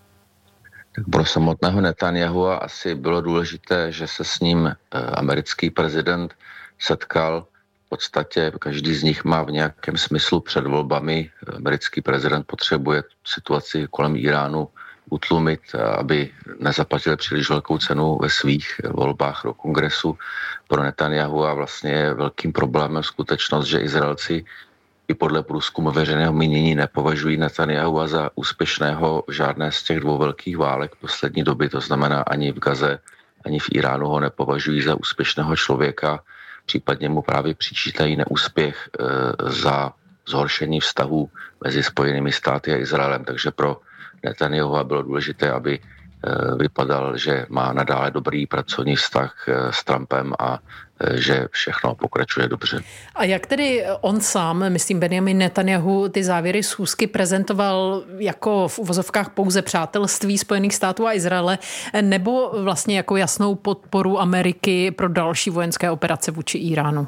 Tak pro samotného Netanyahua asi bylo důležité, že se s ním americký prezident setkal. V podstatě každý z nich má v nějakém smyslu před volbami. Americký prezident potřebuje situaci kolem Iránu utlumit, aby nezaplatil příliš velkou cenu ve svých volbách do kongresu. Pro Netanyahua vlastně je velkým problémem skutečnost, že Izraelci i podle průzkumu veřejného mínění nepovažují Netanyahua za úspěšného žádné z těch dvou velkých válek poslední doby, to znamená ani v Gaze, ani v Iránu ho nepovažují za úspěšného člověka, případně mu právě přičítají neúspěch za zhoršení vztahů mezi Spojenými státy a Izraelem, takže pro Netanyahua bylo důležité, aby vypadal, že má nadále dobrý pracovní vztah s Trumpem a že všechno pokračuje dobře. A jak tedy on sám, myslím Benjamin Netanjahu, ty závěry schůzky prezentoval jako v uvozovkách pouze přátelství Spojených států a Izraele, nebo vlastně jako jasnou podporu Ameriky pro další vojenské operace vůči Iránu?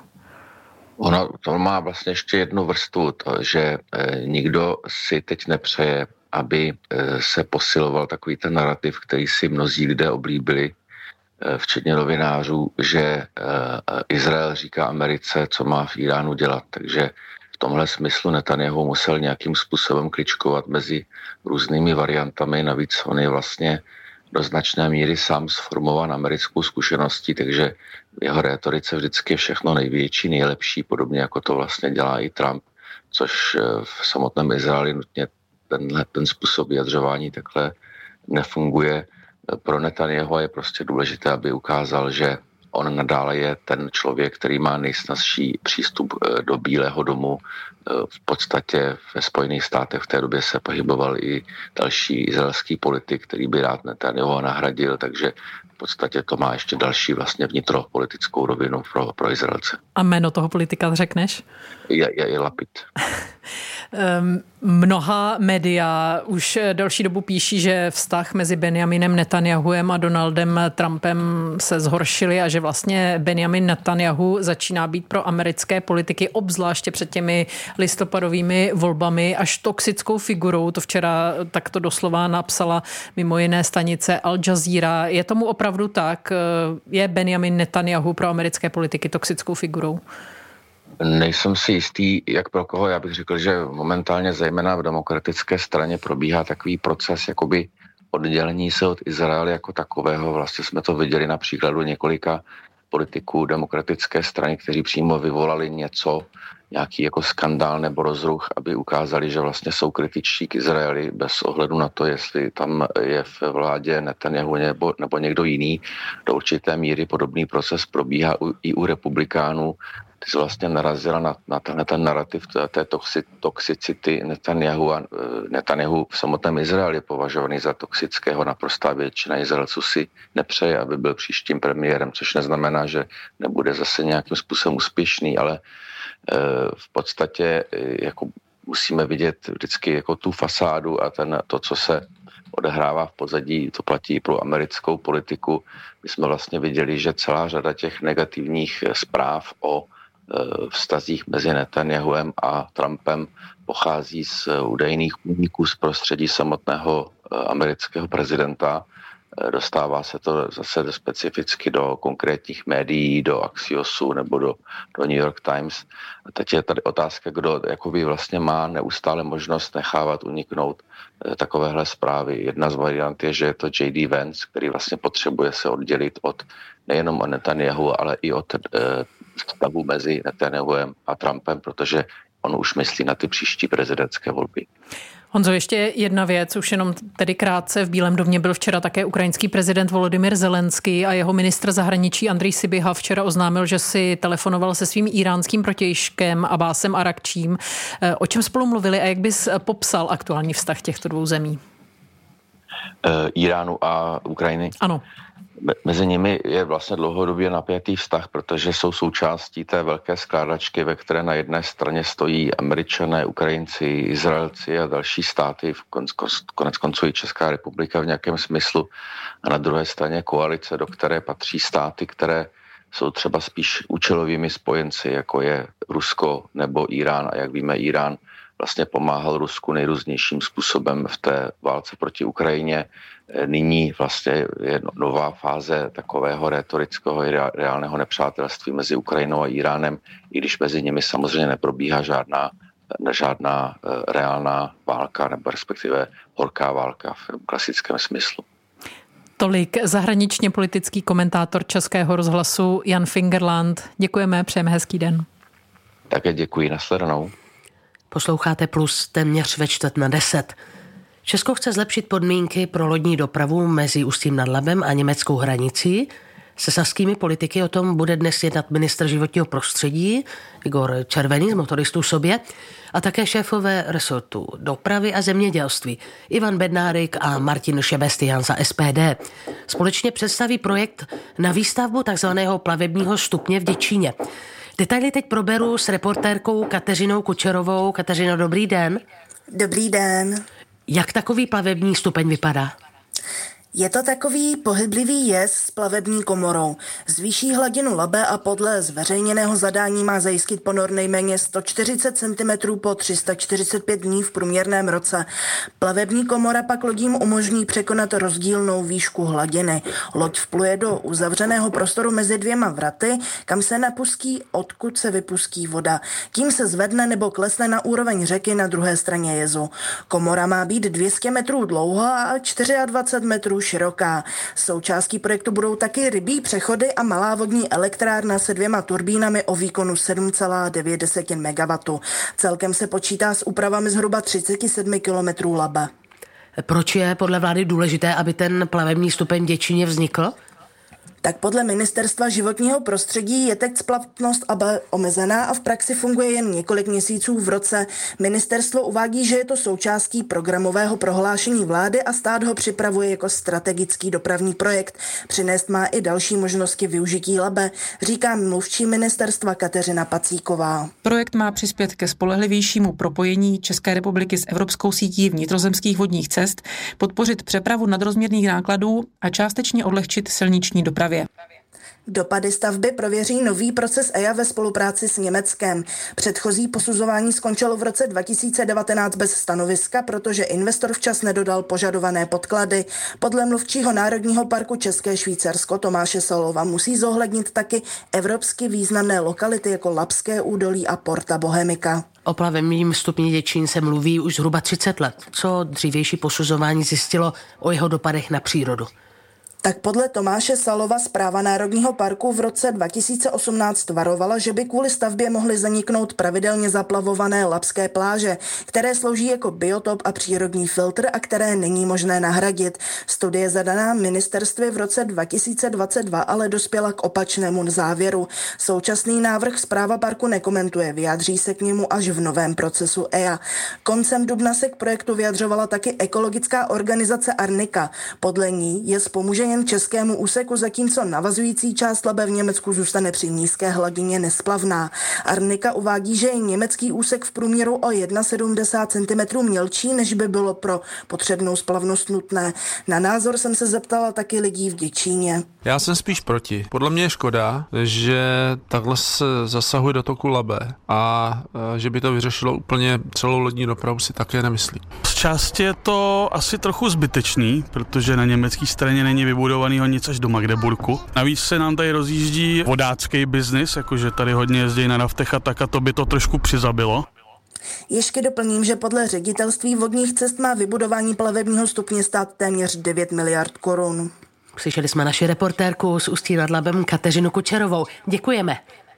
Ono to má vlastně ještě jednu vrstvu, to, že nikdo si teď nepřeje, aby se posiloval takový ten narrativ, který si mnozí lidé oblíbili, včetně novinářů, že Izrael říká Americe, co má v Iránu dělat. Takže v tomhle smyslu Netanjahu musel nějakým způsobem kličkovat mezi různými variantami. Navíc on je vlastně do značné míry sám sformovan americkou zkušeností, takže v jeho rétorice vždycky je všechno největší, nejlepší, podobně jako to vlastně dělá i Trump, což v samotném Izraeli nutně ten způsob vyjadřování takhle nefunguje. Pro Netanjahu je prostě důležité, aby ukázal, že on nadále je ten člověk, který má nejsnazší přístup do Bílého domu. V podstatě ve Spojených státech v té době se pohyboval i další izraelský politik, který by rád Netanjahu nahradil, takže v podstatě to má ještě další vlastně vnitropolitickou rovinu pro Izraelce. A jméno toho politika řekneš? Je Lapid. Mnoha média už delší dobu píší, že vztah mezi Benjaminem Netanjahuem a Donaldem Trumpem se zhoršily a že vlastně Benjamin Netanjahu začíná být pro americké politiky, obzvláště před těmi listopadovými volbami, až toxickou figurou. To včera takto doslova napsala mimo jiné stanice Al Jazeera. Je tomu opravdu tak? Je Benjamin Netanjahu pro americké politiky toxickou figurou? Nejsem si jistý, jak pro koho. Já bych řekl, že momentálně zejména v demokratické straně probíhá takový proces jakoby oddělení se od Izraele jako takového. Vlastně jsme to viděli na příkladu několika politiků demokratické strany, kteří přímo vyvolali nějaký jako skandál nebo rozruch, aby ukázali, že vlastně jsou kritičtí k Izraeli bez ohledu na to, jestli tam je v vládě Netanjahu nebo někdo jiný. Do určité míry podobný proces probíhá i u republikánů. Ty se vlastně narazila na ten narrativ té toxicity Netanjahu a Netanjahu v samotném Izraeli považovaný za toxického. Naprostá většina Izraelců si nepřeje, aby byl příštím premiérem, což neznamená, že nebude zase nějakým způsobem úspěšný, ale v podstatě jako musíme vidět vždycky jako tu fasádu a to, co se odehrává v pozadí, to platí i pro americkou politiku. My jsme vlastně viděli, že celá řada těch negativních zpráv o vztazích mezi Netanjahuem a Trumpem pochází z údajných úniků z prostředí samotného amerického prezidenta. Dostává se to zase specificky do konkrétních médií, do Axiosu nebo do New York Times. A teď je tady otázka, kdo jakoby vlastně má neustále možnost nechávat uniknout takovéhle zprávy. Jedna z variant je, že je to J.D. Vance, který vlastně potřebuje se oddělit od nejenom od Netanjahu, ale i od vztahu mezi Netanjahuem a Trumpem, protože on už myslí na ty příští prezidentské volby. Honzo, ještě jedna věc, už jenom tedy krátce. V Bílém domě byl včera také ukrajinský prezident Volodymyr Zelenský a jeho ministr zahraničí Andrej Sybiha včera oznámil, že si telefonoval se svým iránským protějškem Abbásem Arakčím. O čem spolu mluvili a jak bys popsal aktuální vztah těchto dvou zemí? Iránu a Ukrajiny? Ano. Mezi nimi je vlastně dlouhodobě napjatý vztah, protože jsou součástí té velké skládačky, ve které na jedné straně stojí Američané, Ukrajinci, Izraelci a další státy, konec konců i Česká republika v nějakém smyslu, a na druhé straně koalice, do které patří státy, které jsou třeba spíš účelovými spojenci, jako je Rusko nebo Irán. A jak víme, Irán vlastně pomáhal Rusku nejrůznějším způsobem v té válce proti Ukrajině. Nyní vlastně je nová fáze takového rétorického reálného nepřátelství mezi Ukrajinou a Iránem, i když mezi nimi samozřejmě neprobíhá žádná reálná válka, nebo respektive horká válka v klasickém smyslu. Tolik zahraničně politický komentátor Českého rozhlasu Jan Fingerland. Děkujeme, přejeme hezký den. Také děkuji, nashledanou. Posloucháte Plus téměř ve 9:45. Česko chce zlepšit podmínky pro lodní dopravu mezi Ústím nad Labem a německou hranicí. Se saskými politiky o tom bude dnes jednat ministr životního prostředí Igor Červený z Motoristů sobě a také šéfové resortu dopravy a zemědělství Ivan Bednárik a Martin Šebestián za SPD. Společně představí projekt na výstavbu takzvaného plavebního stupně v Děčíně. Detaily teď proberu s reportérkou Kateřinou Kučerovou. Kateřino, dobrý den. Dobrý den. Jak takový plavební stupeň vypadá? Je to takový pohyblivý jez s plavební komorou. Zvýší hladinu Labe a podle zveřejněného zadání má zajistit ponor nejméně 140 cm po 345 dní v průměrném roce. Plavební komora pak lodím umožní překonat rozdílnou výšku hladiny. Loď vpluje do uzavřeného prostoru mezi dvěma vraty, kam se napustí, odkud se vypustí voda. Tím se zvedne nebo klesne na úroveň řeky na druhé straně jezu. Komora má být 200 metrů dlouhá a 24 metrů široká. Součástí projektu budou taky rybí přechody a malá vodní elektrárna se 2 turbínami o výkonu 7,9 MW. Celkem se počítá s úpravami zhruba 37 km Labe. Proč je podle vlády důležité, aby ten plavební stupeň v Děčíně vznikl? Tak podle Ministerstva životního prostředí je teď splavnost ABE omezená a v praxi funguje jen několik měsíců v roce. Ministerstvo uvádí, že je to součástí programového prohlášení vlády a stát ho připravuje jako strategický dopravní projekt. Přinést má i další možnosti využití Labe, říká mluvčí ministerstva Kateřina Pacíková. Projekt má přispět ke spolehlivějšímu propojení České republiky s evropskou sítí vnitrozemských vodních cest, podpořit přepravu nadrozměrných nákladů a částečně odlehčit silniční dopravě. Dopady stavby prověří nový proces EIA ve spolupráci s Německem. Předchozí posuzování skončilo v roce 2019 bez stanoviska, protože investor včas nedodal požadované podklady. Podle mluvčího Národního parku České Švýcarsko Tomáše Solova musí zohlednit taky evropsky významné lokality jako Labské údolí a Porta Bohemica. O plavebním stupni Děčín se mluví už zhruba 30 let. Co dřívější posuzování zjistilo o jeho dopadech na přírodu? Tak podle Tomáše Salova Správa Národního parku v roce 2018 varovala, že by kvůli stavbě mohly zaniknout pravidelně zaplavované labské pláže, které slouží jako biotop a přírodní filtr a které není možné nahradit. Studie zadaná ministerstvy v roce 2022 ale dospěla k opačnému závěru. Současný návrh správa parku nekomentuje, vyjádří se k němu až v novém procesu EIA. Koncem dubna se k projektu vyjadřovala taky ekologická organizace Arnika. Podle ní je pomůže jen českému úseku, zatímco navazující část Labe v Německu zůstane při nízké hladině nesplavná. Arnika uvádí, že je německý úsek v průměru o 1,70 cm mělčí, než by bylo pro potřebnou splavnost nutné. Na názor jsem se zeptala taky lidí v Děčíně. Já jsem spíš proti. Podle mě je škoda, že takhle se zasahuje do toku Labe a že by to vyřešilo úplně celou lodní dopravu, si také nemyslím. Z části je to asi trochu zbytečný, protože na německé straně není vybudovaného nic až do Magdeburku. Navíc se nám tady rozjíždí vodácký biznis, jakože tady hodně jezdí na naftech a tak, a to by to trošku přizabilo. Ještě doplním, že podle ředitelství vodních cest má vybudování plavebního stupně stát téměř 9 miliard korun. Slyšeli jsme naši reportérku z Ústí nad Labem Kateřinu Kučerovou. Děkujeme.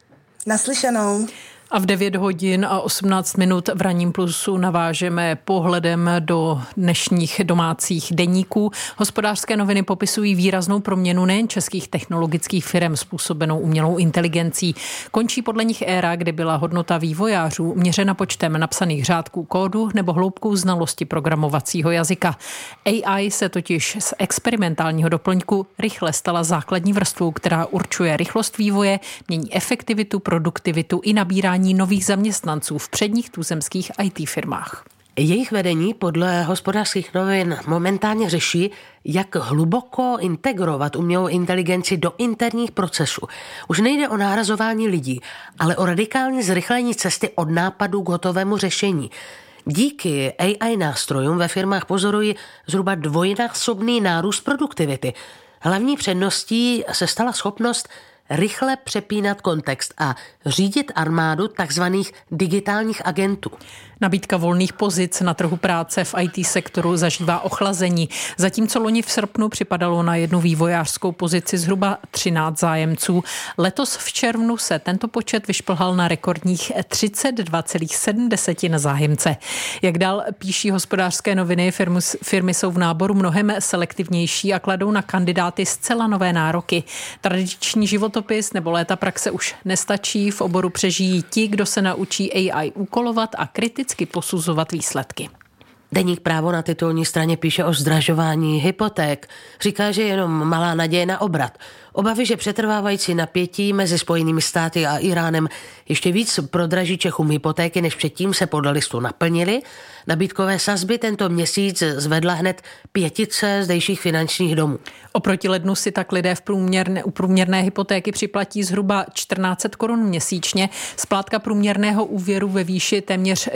Naslyšenou. A v 9 hodin a 18 minut v Ranním plusu navážeme pohledem do dnešních domácích deníků. Hospodářské noviny popisují výraznou proměnu nejen českých technologických firem způsobenou umělou inteligencí. Končí podle nich éra, kdy byla hodnota vývojářů měřena počtem napsaných řádků kódu nebo hloubkou znalosti programovacího jazyka. AI se totiž z experimentálního doplňku rychle stala základní vrstvou, která určuje rychlost vývoje, mění efektivitu, produktivitu i nabírání nových zaměstnanců v předních tuzemských IT firmách. Jejich vedení podle Hospodářských novin momentálně řeší, jak hluboko integrovat umělou inteligenci do interních procesů. Už nejde o nárazování lidí, ale o radikální zrychlení cesty od nápadu k hotovému řešení. Díky AI nástrojům ve firmách pozorují zhruba dvojnásobný nárůst produktivity. Hlavní předností se stala schopnost rychle přepínat kontext a řídit armádu takzvaných digitálních agentů. Nabídka volných pozic na trhu práce v IT sektoru zažívá ochlazení. Zatímco loni v srpnu připadalo na jednu vývojářskou pozici zhruba 13 zájemců, letos v červnu se tento počet vyšplhal na rekordních 32,7 zájemce. Jak dál píší Hospodářské noviny, firmy jsou v náboru mnohem selektivnější a kladou na kandidáty zcela nové nároky. Tradiční životopis nebo léta praxe už nestačí, v oboru přežijí ti, kdo se naučí AI úkolovat a kriticky posuzovat výsledky. Deník Právo na titulní straně píše o zdražování hypoték. Říká, že je jenom malá naděje na obrat. Obavy, že přetrvávající napětí mezi Spojenými státy a Iránem ještě víc prodraží Čechům hypotéky, než předtím se podle listu naplnily. Nabídkové sazby tento měsíc zvedla hned 5 zdejších finančních domů. Oproti lednu si tak lidé u průměrné hypotéky připlatí zhruba 1400 korun měsíčně. Splátka průměrného úvěru ve výši téměř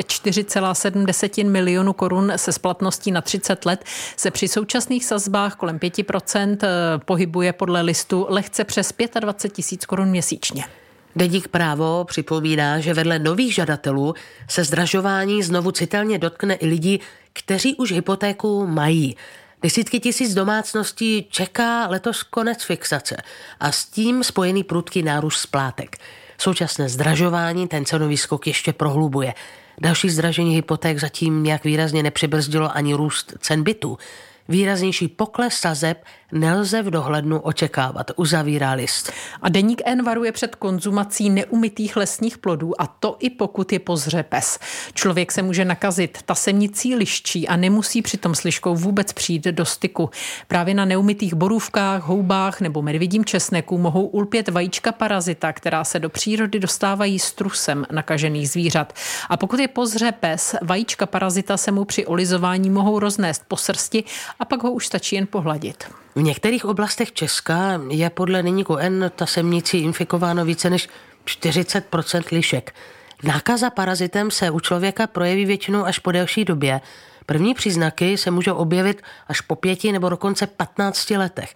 4,7 milionu korun se splatností na 30 let se při současných sazbách kolem 5% pohybuje podle listu lehce přes 25 000 korun měsíčně. Deník Právo připomíná, že vedle nových žadatelů se zdražování znovu citelně dotkne i lidí, kteří už hypotéku mají. Desítky tisíc domácností čeká letos konec fixace a s tím spojený prudký nárůst splátek. Současné zdražování ten cenový skok ještě prohlubuje. Další zdražení hypoték zatím nějak výrazně nepřibrzdilo ani růst cen bytů. Výraznější pokles sazeb nelze v dohlednu očekávat, uzavírá list. A deník N varuje před konzumací neumytých lesních plodů, a to i pokud je pozře pes. Člověk se může nakazit tasemnicí liščí a nemusí přitom s liškou vůbec přijít do styku. Právě na neumytých borůvkách, houbách nebo medvědím česneku mohou ulpět vajíčka parazita, která se do přírody dostávají strusem nakažených zvířat. A pokud je pozře pes, vajíčka parazita se mu při olizování mohou roznést po srsti a pak ho už stačí jen pohladit. V některých oblastech Česka je podle deníku N tasemnicí infikováno více než 40% lišek. Nákaza parazitem se u člověka projeví většinou až po delší době. První příznaky se můžou objevit až po 5 nebo dokonce 15 letech.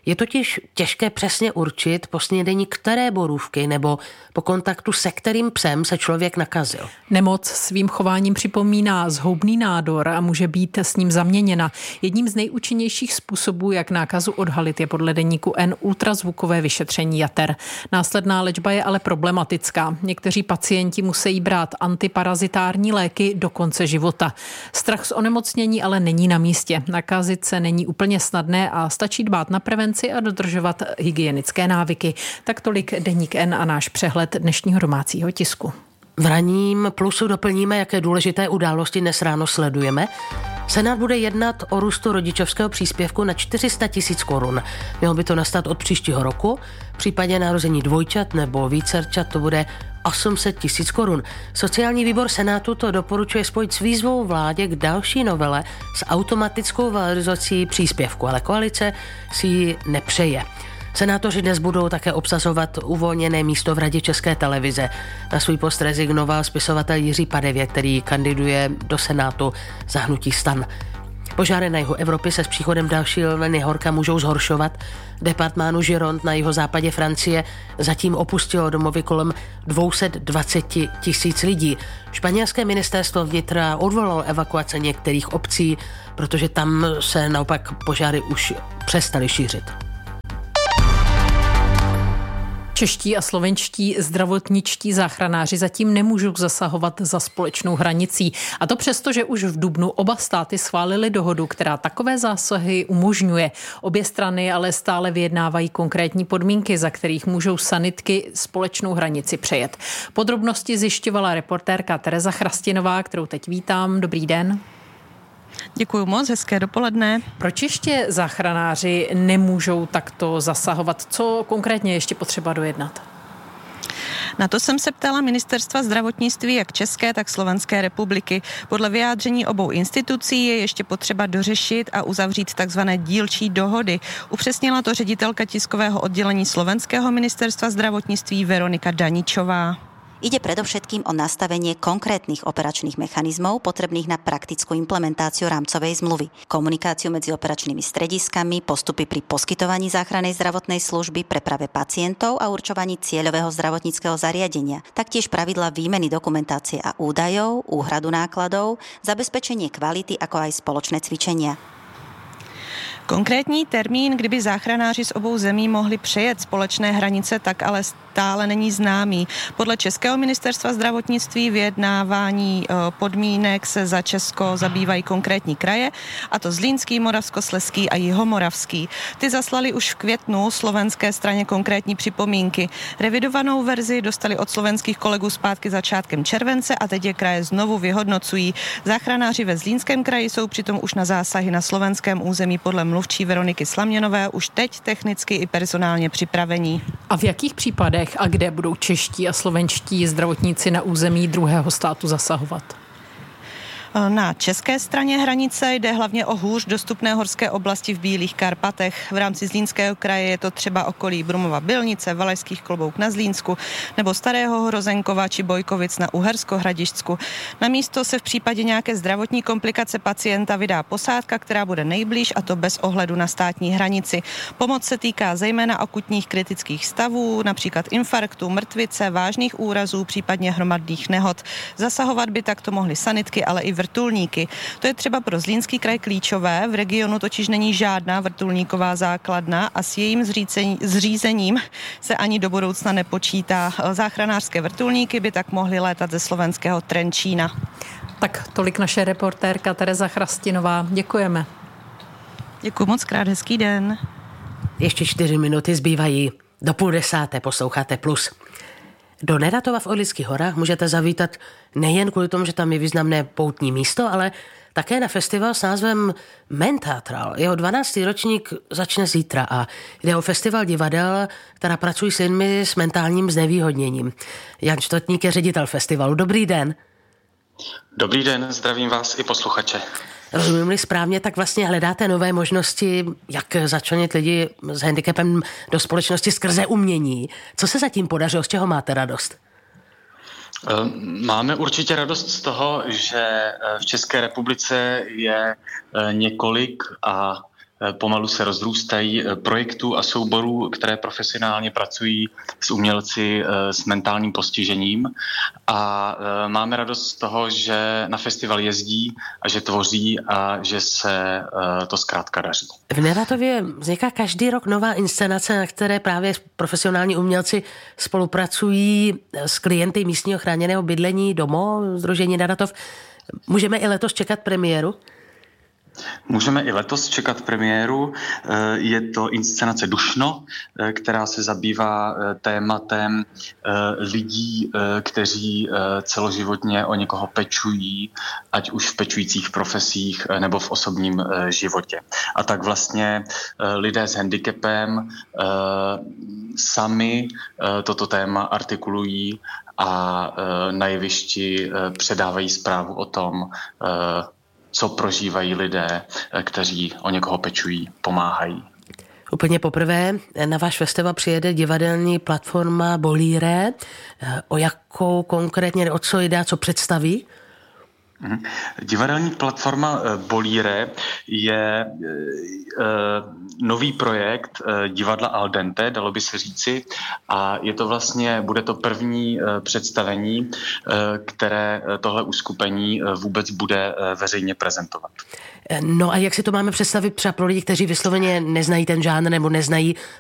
Je totiž těžké přesně určit po snědení které borůvky nebo po kontaktu se kterým psem se člověk nakazil. Nemoc svým chováním připomíná zhoubný nádor a může být s ním zaměněna. Jedním z nejúčinnějších způsobů, jak nákazu odhalit, je podle deníku N ultrazvukové vyšetření jater. Následná léčba je ale problematická. Někteří pacienti musí brát antiparazitární léky do konce života. Strach z onemocnění ale není na místě. Nakazit se není úplně snadné a stačí dbát na prevenci a dodržovat hygienické návyky. Tak tolik deník N a náš přehled dnešního domácího tisku. V ranním plusu doplníme, jaké důležité události dnes ráno sledujeme. Senát bude jednat o růstu rodičovského příspěvku na 400 000 korun. Mělo by to nastat od příštího roku. V případě narození dvojčat nebo vícerčat to bude 800 000 korun. Sociální výbor Senátu to doporučuje spojit s výzvou vládě k další novele s automatickou valorizací příspěvku, ale koalice si ji nepřeje. Senátoři dnes budou také obsazovat uvolněné místo v Radě České televize. Na svůj post rezignoval spisovatel Jiří Padevět, který kandiduje do Senátu za hnutí STAN. Požáry na jihu Evropy se s příchodem další vlny horka můžou zhoršovat. Departmánu Gironde na jihozápadě Francie zatím opustilo domovy kolem 220 000 lidí. Španělské ministerstvo vnitra odvolalo evakuace některých obcí, protože tam se naopak požáry už přestaly šířit. Čeští a slovenští zdravotničtí záchranáři zatím nemůžou zasahovat za společnou hranicí. A to přesto, že už v dubnu oba státy schválili dohodu, která takové zásahy umožňuje. Obě strany ale stále vyjednávají konkrétní podmínky, za kterých můžou sanitky společnou hranici přejet. Podrobnosti zjišťovala reportérka Tereza Chrastinová, kterou teď vítám. Dobrý den. Děkuji moc, hezké dopoledne. Proč ještě záchranáři nemůžou takto zasahovat? Co konkrétně ještě potřeba dojednat? Na to jsem se ptala ministerstva zdravotnictví jak České, tak Slovenské republiky. Podle vyjádření obou institucí je ještě potřeba dořešit a uzavřít takzvané dílčí dohody. Upřesnila to ředitelka tiskového oddělení Slovenského ministerstva zdravotnictví Veronika Daničová. Ide predovšetkým o nastavenie konkrétnych operačných mechanizmov potrebných na praktickú implementáciu rámcovej zmluvy, komunikáciu medzi operačnými strediskami, postupy pri poskytovaní záchrannej zdravotnej služby, preprave pacientov a určovaní cieľového zdravotníckeho zariadenia, taktiež pravidla výmeny dokumentácie a údajov, úhradu nákladov, zabezpečenie kvality ako aj spoločné cvičenia. Konkrétní termín, kdyby záchranáři z obou zemí mohli přejet společné hranice, tak ale stále není známý. Podle Českého ministerstva zdravotnictví vyjednávání podmínek se za Česko zabývají konkrétní kraje, a to Zlínský, Moravskoslezský a Jihomoravský. Ty zaslali už v květnu slovenské straně konkrétní připomínky. Revidovanou verzi dostali od slovenských kolegů zpátky začátkem července a teď je kraje znovu vyhodnocují. Záchranáři ve Zlínském kraji jsou přitom už na zásahy na slovenském území podle mluvčí Veroniky Slamněnové už teď technicky i personálně připravení. A v jakých případech a kde budou čeští a slovenští zdravotníci na území druhého státu zasahovat? Na české straně hranice jde hlavně o hůř dostupné horské oblasti v Bílých Karpatech. V rámci Zlínského kraje je to třeba okolí Brumova Bylnice, Valašských Klobouk na Zlínsku nebo Starého Hrozenkova či Bojkovic na Uhersko-Hradišťsku. Na místo se v případě nějaké zdravotní komplikace pacienta vydá posádka, která bude nejblíž, a to bez ohledu na státní hranici. Pomoc se týká zejména akutních kritických stavů, například infarktu, mrtvice, vážných úrazů, případně hromadných nehod. Zasahovat by takto mohly sanitky, ale i vrtulníky. To je třeba pro Zlínský kraj klíčové. V regionu totiž není žádná vrtulníková základna a s jejím zřízením se ani do budoucna nepočítá. Záchranářské vrtulníky by tak mohly létat ze slovenského Trenčína. Tak tolik naše reportérka Tereza Chrastinová. Děkujeme. Děkuji moc krát, hezký den. Ještě 4 minuty zbývají do 9:30. Posloucháte Plus. Do Neratova v Orlických horách můžete zavítat nejen kvůli tomu, že tam je významné poutní místo, ale také na festival s názvem Mentatral. Jeho 12. ročník začne zítra a jde o festival divadel, která pracují s lidmi s mentálním znevýhodněním. Jan Štotník je ředitel festivalu. Dobrý den. Dobrý den, zdravím vás i posluchače. Rozumím-li správně, tak vlastně hledáte nové možnosti, jak začlenit lidi s handicapem do společnosti skrze umění. Co se zatím podařilo, z čeho máte radost? Máme určitě radost z toho, že v České republice je několik a pomalu se rozrůstají projektů a souborů, které profesionálně pracují s umělci s mentálním postižením a máme radost z toho, že na festival jezdí a že tvoří a že se to zkrátka daří. V Neratově vzniká každý rok nová inscenace, na které právě profesionální umělci spolupracují s klienty místního chráněného bydlení DOMO, Sdružení Neratov. Můžeme i letos čekat premiéru? Můžeme i letos čekat premiéru. Je to inscenace Dušno, která se zabývá tématem lidí, kteří celoživotně o někoho pečují, ať už v pečujících profesích nebo v osobním životě. A tak vlastně lidé s handicapem sami toto téma artikulují a na jevišti předávají zprávu o tom, co prožívají lidé, kteří o někoho pečují, pomáhají. Úplně poprvé na váš festival přijede divadelní platforma Bolíre. O jakou konkrétně, o co jde, co představí? Divadelní platforma Bolíre je nový projekt divadla Al dente, dalo by se říci, a je to vlastně, bude to první představení, které tohle uskupení vůbec bude veřejně prezentovat. No a jak si to máme představit třeba pro lidi, kteří vysloveně neznají ten žánr nebo neznají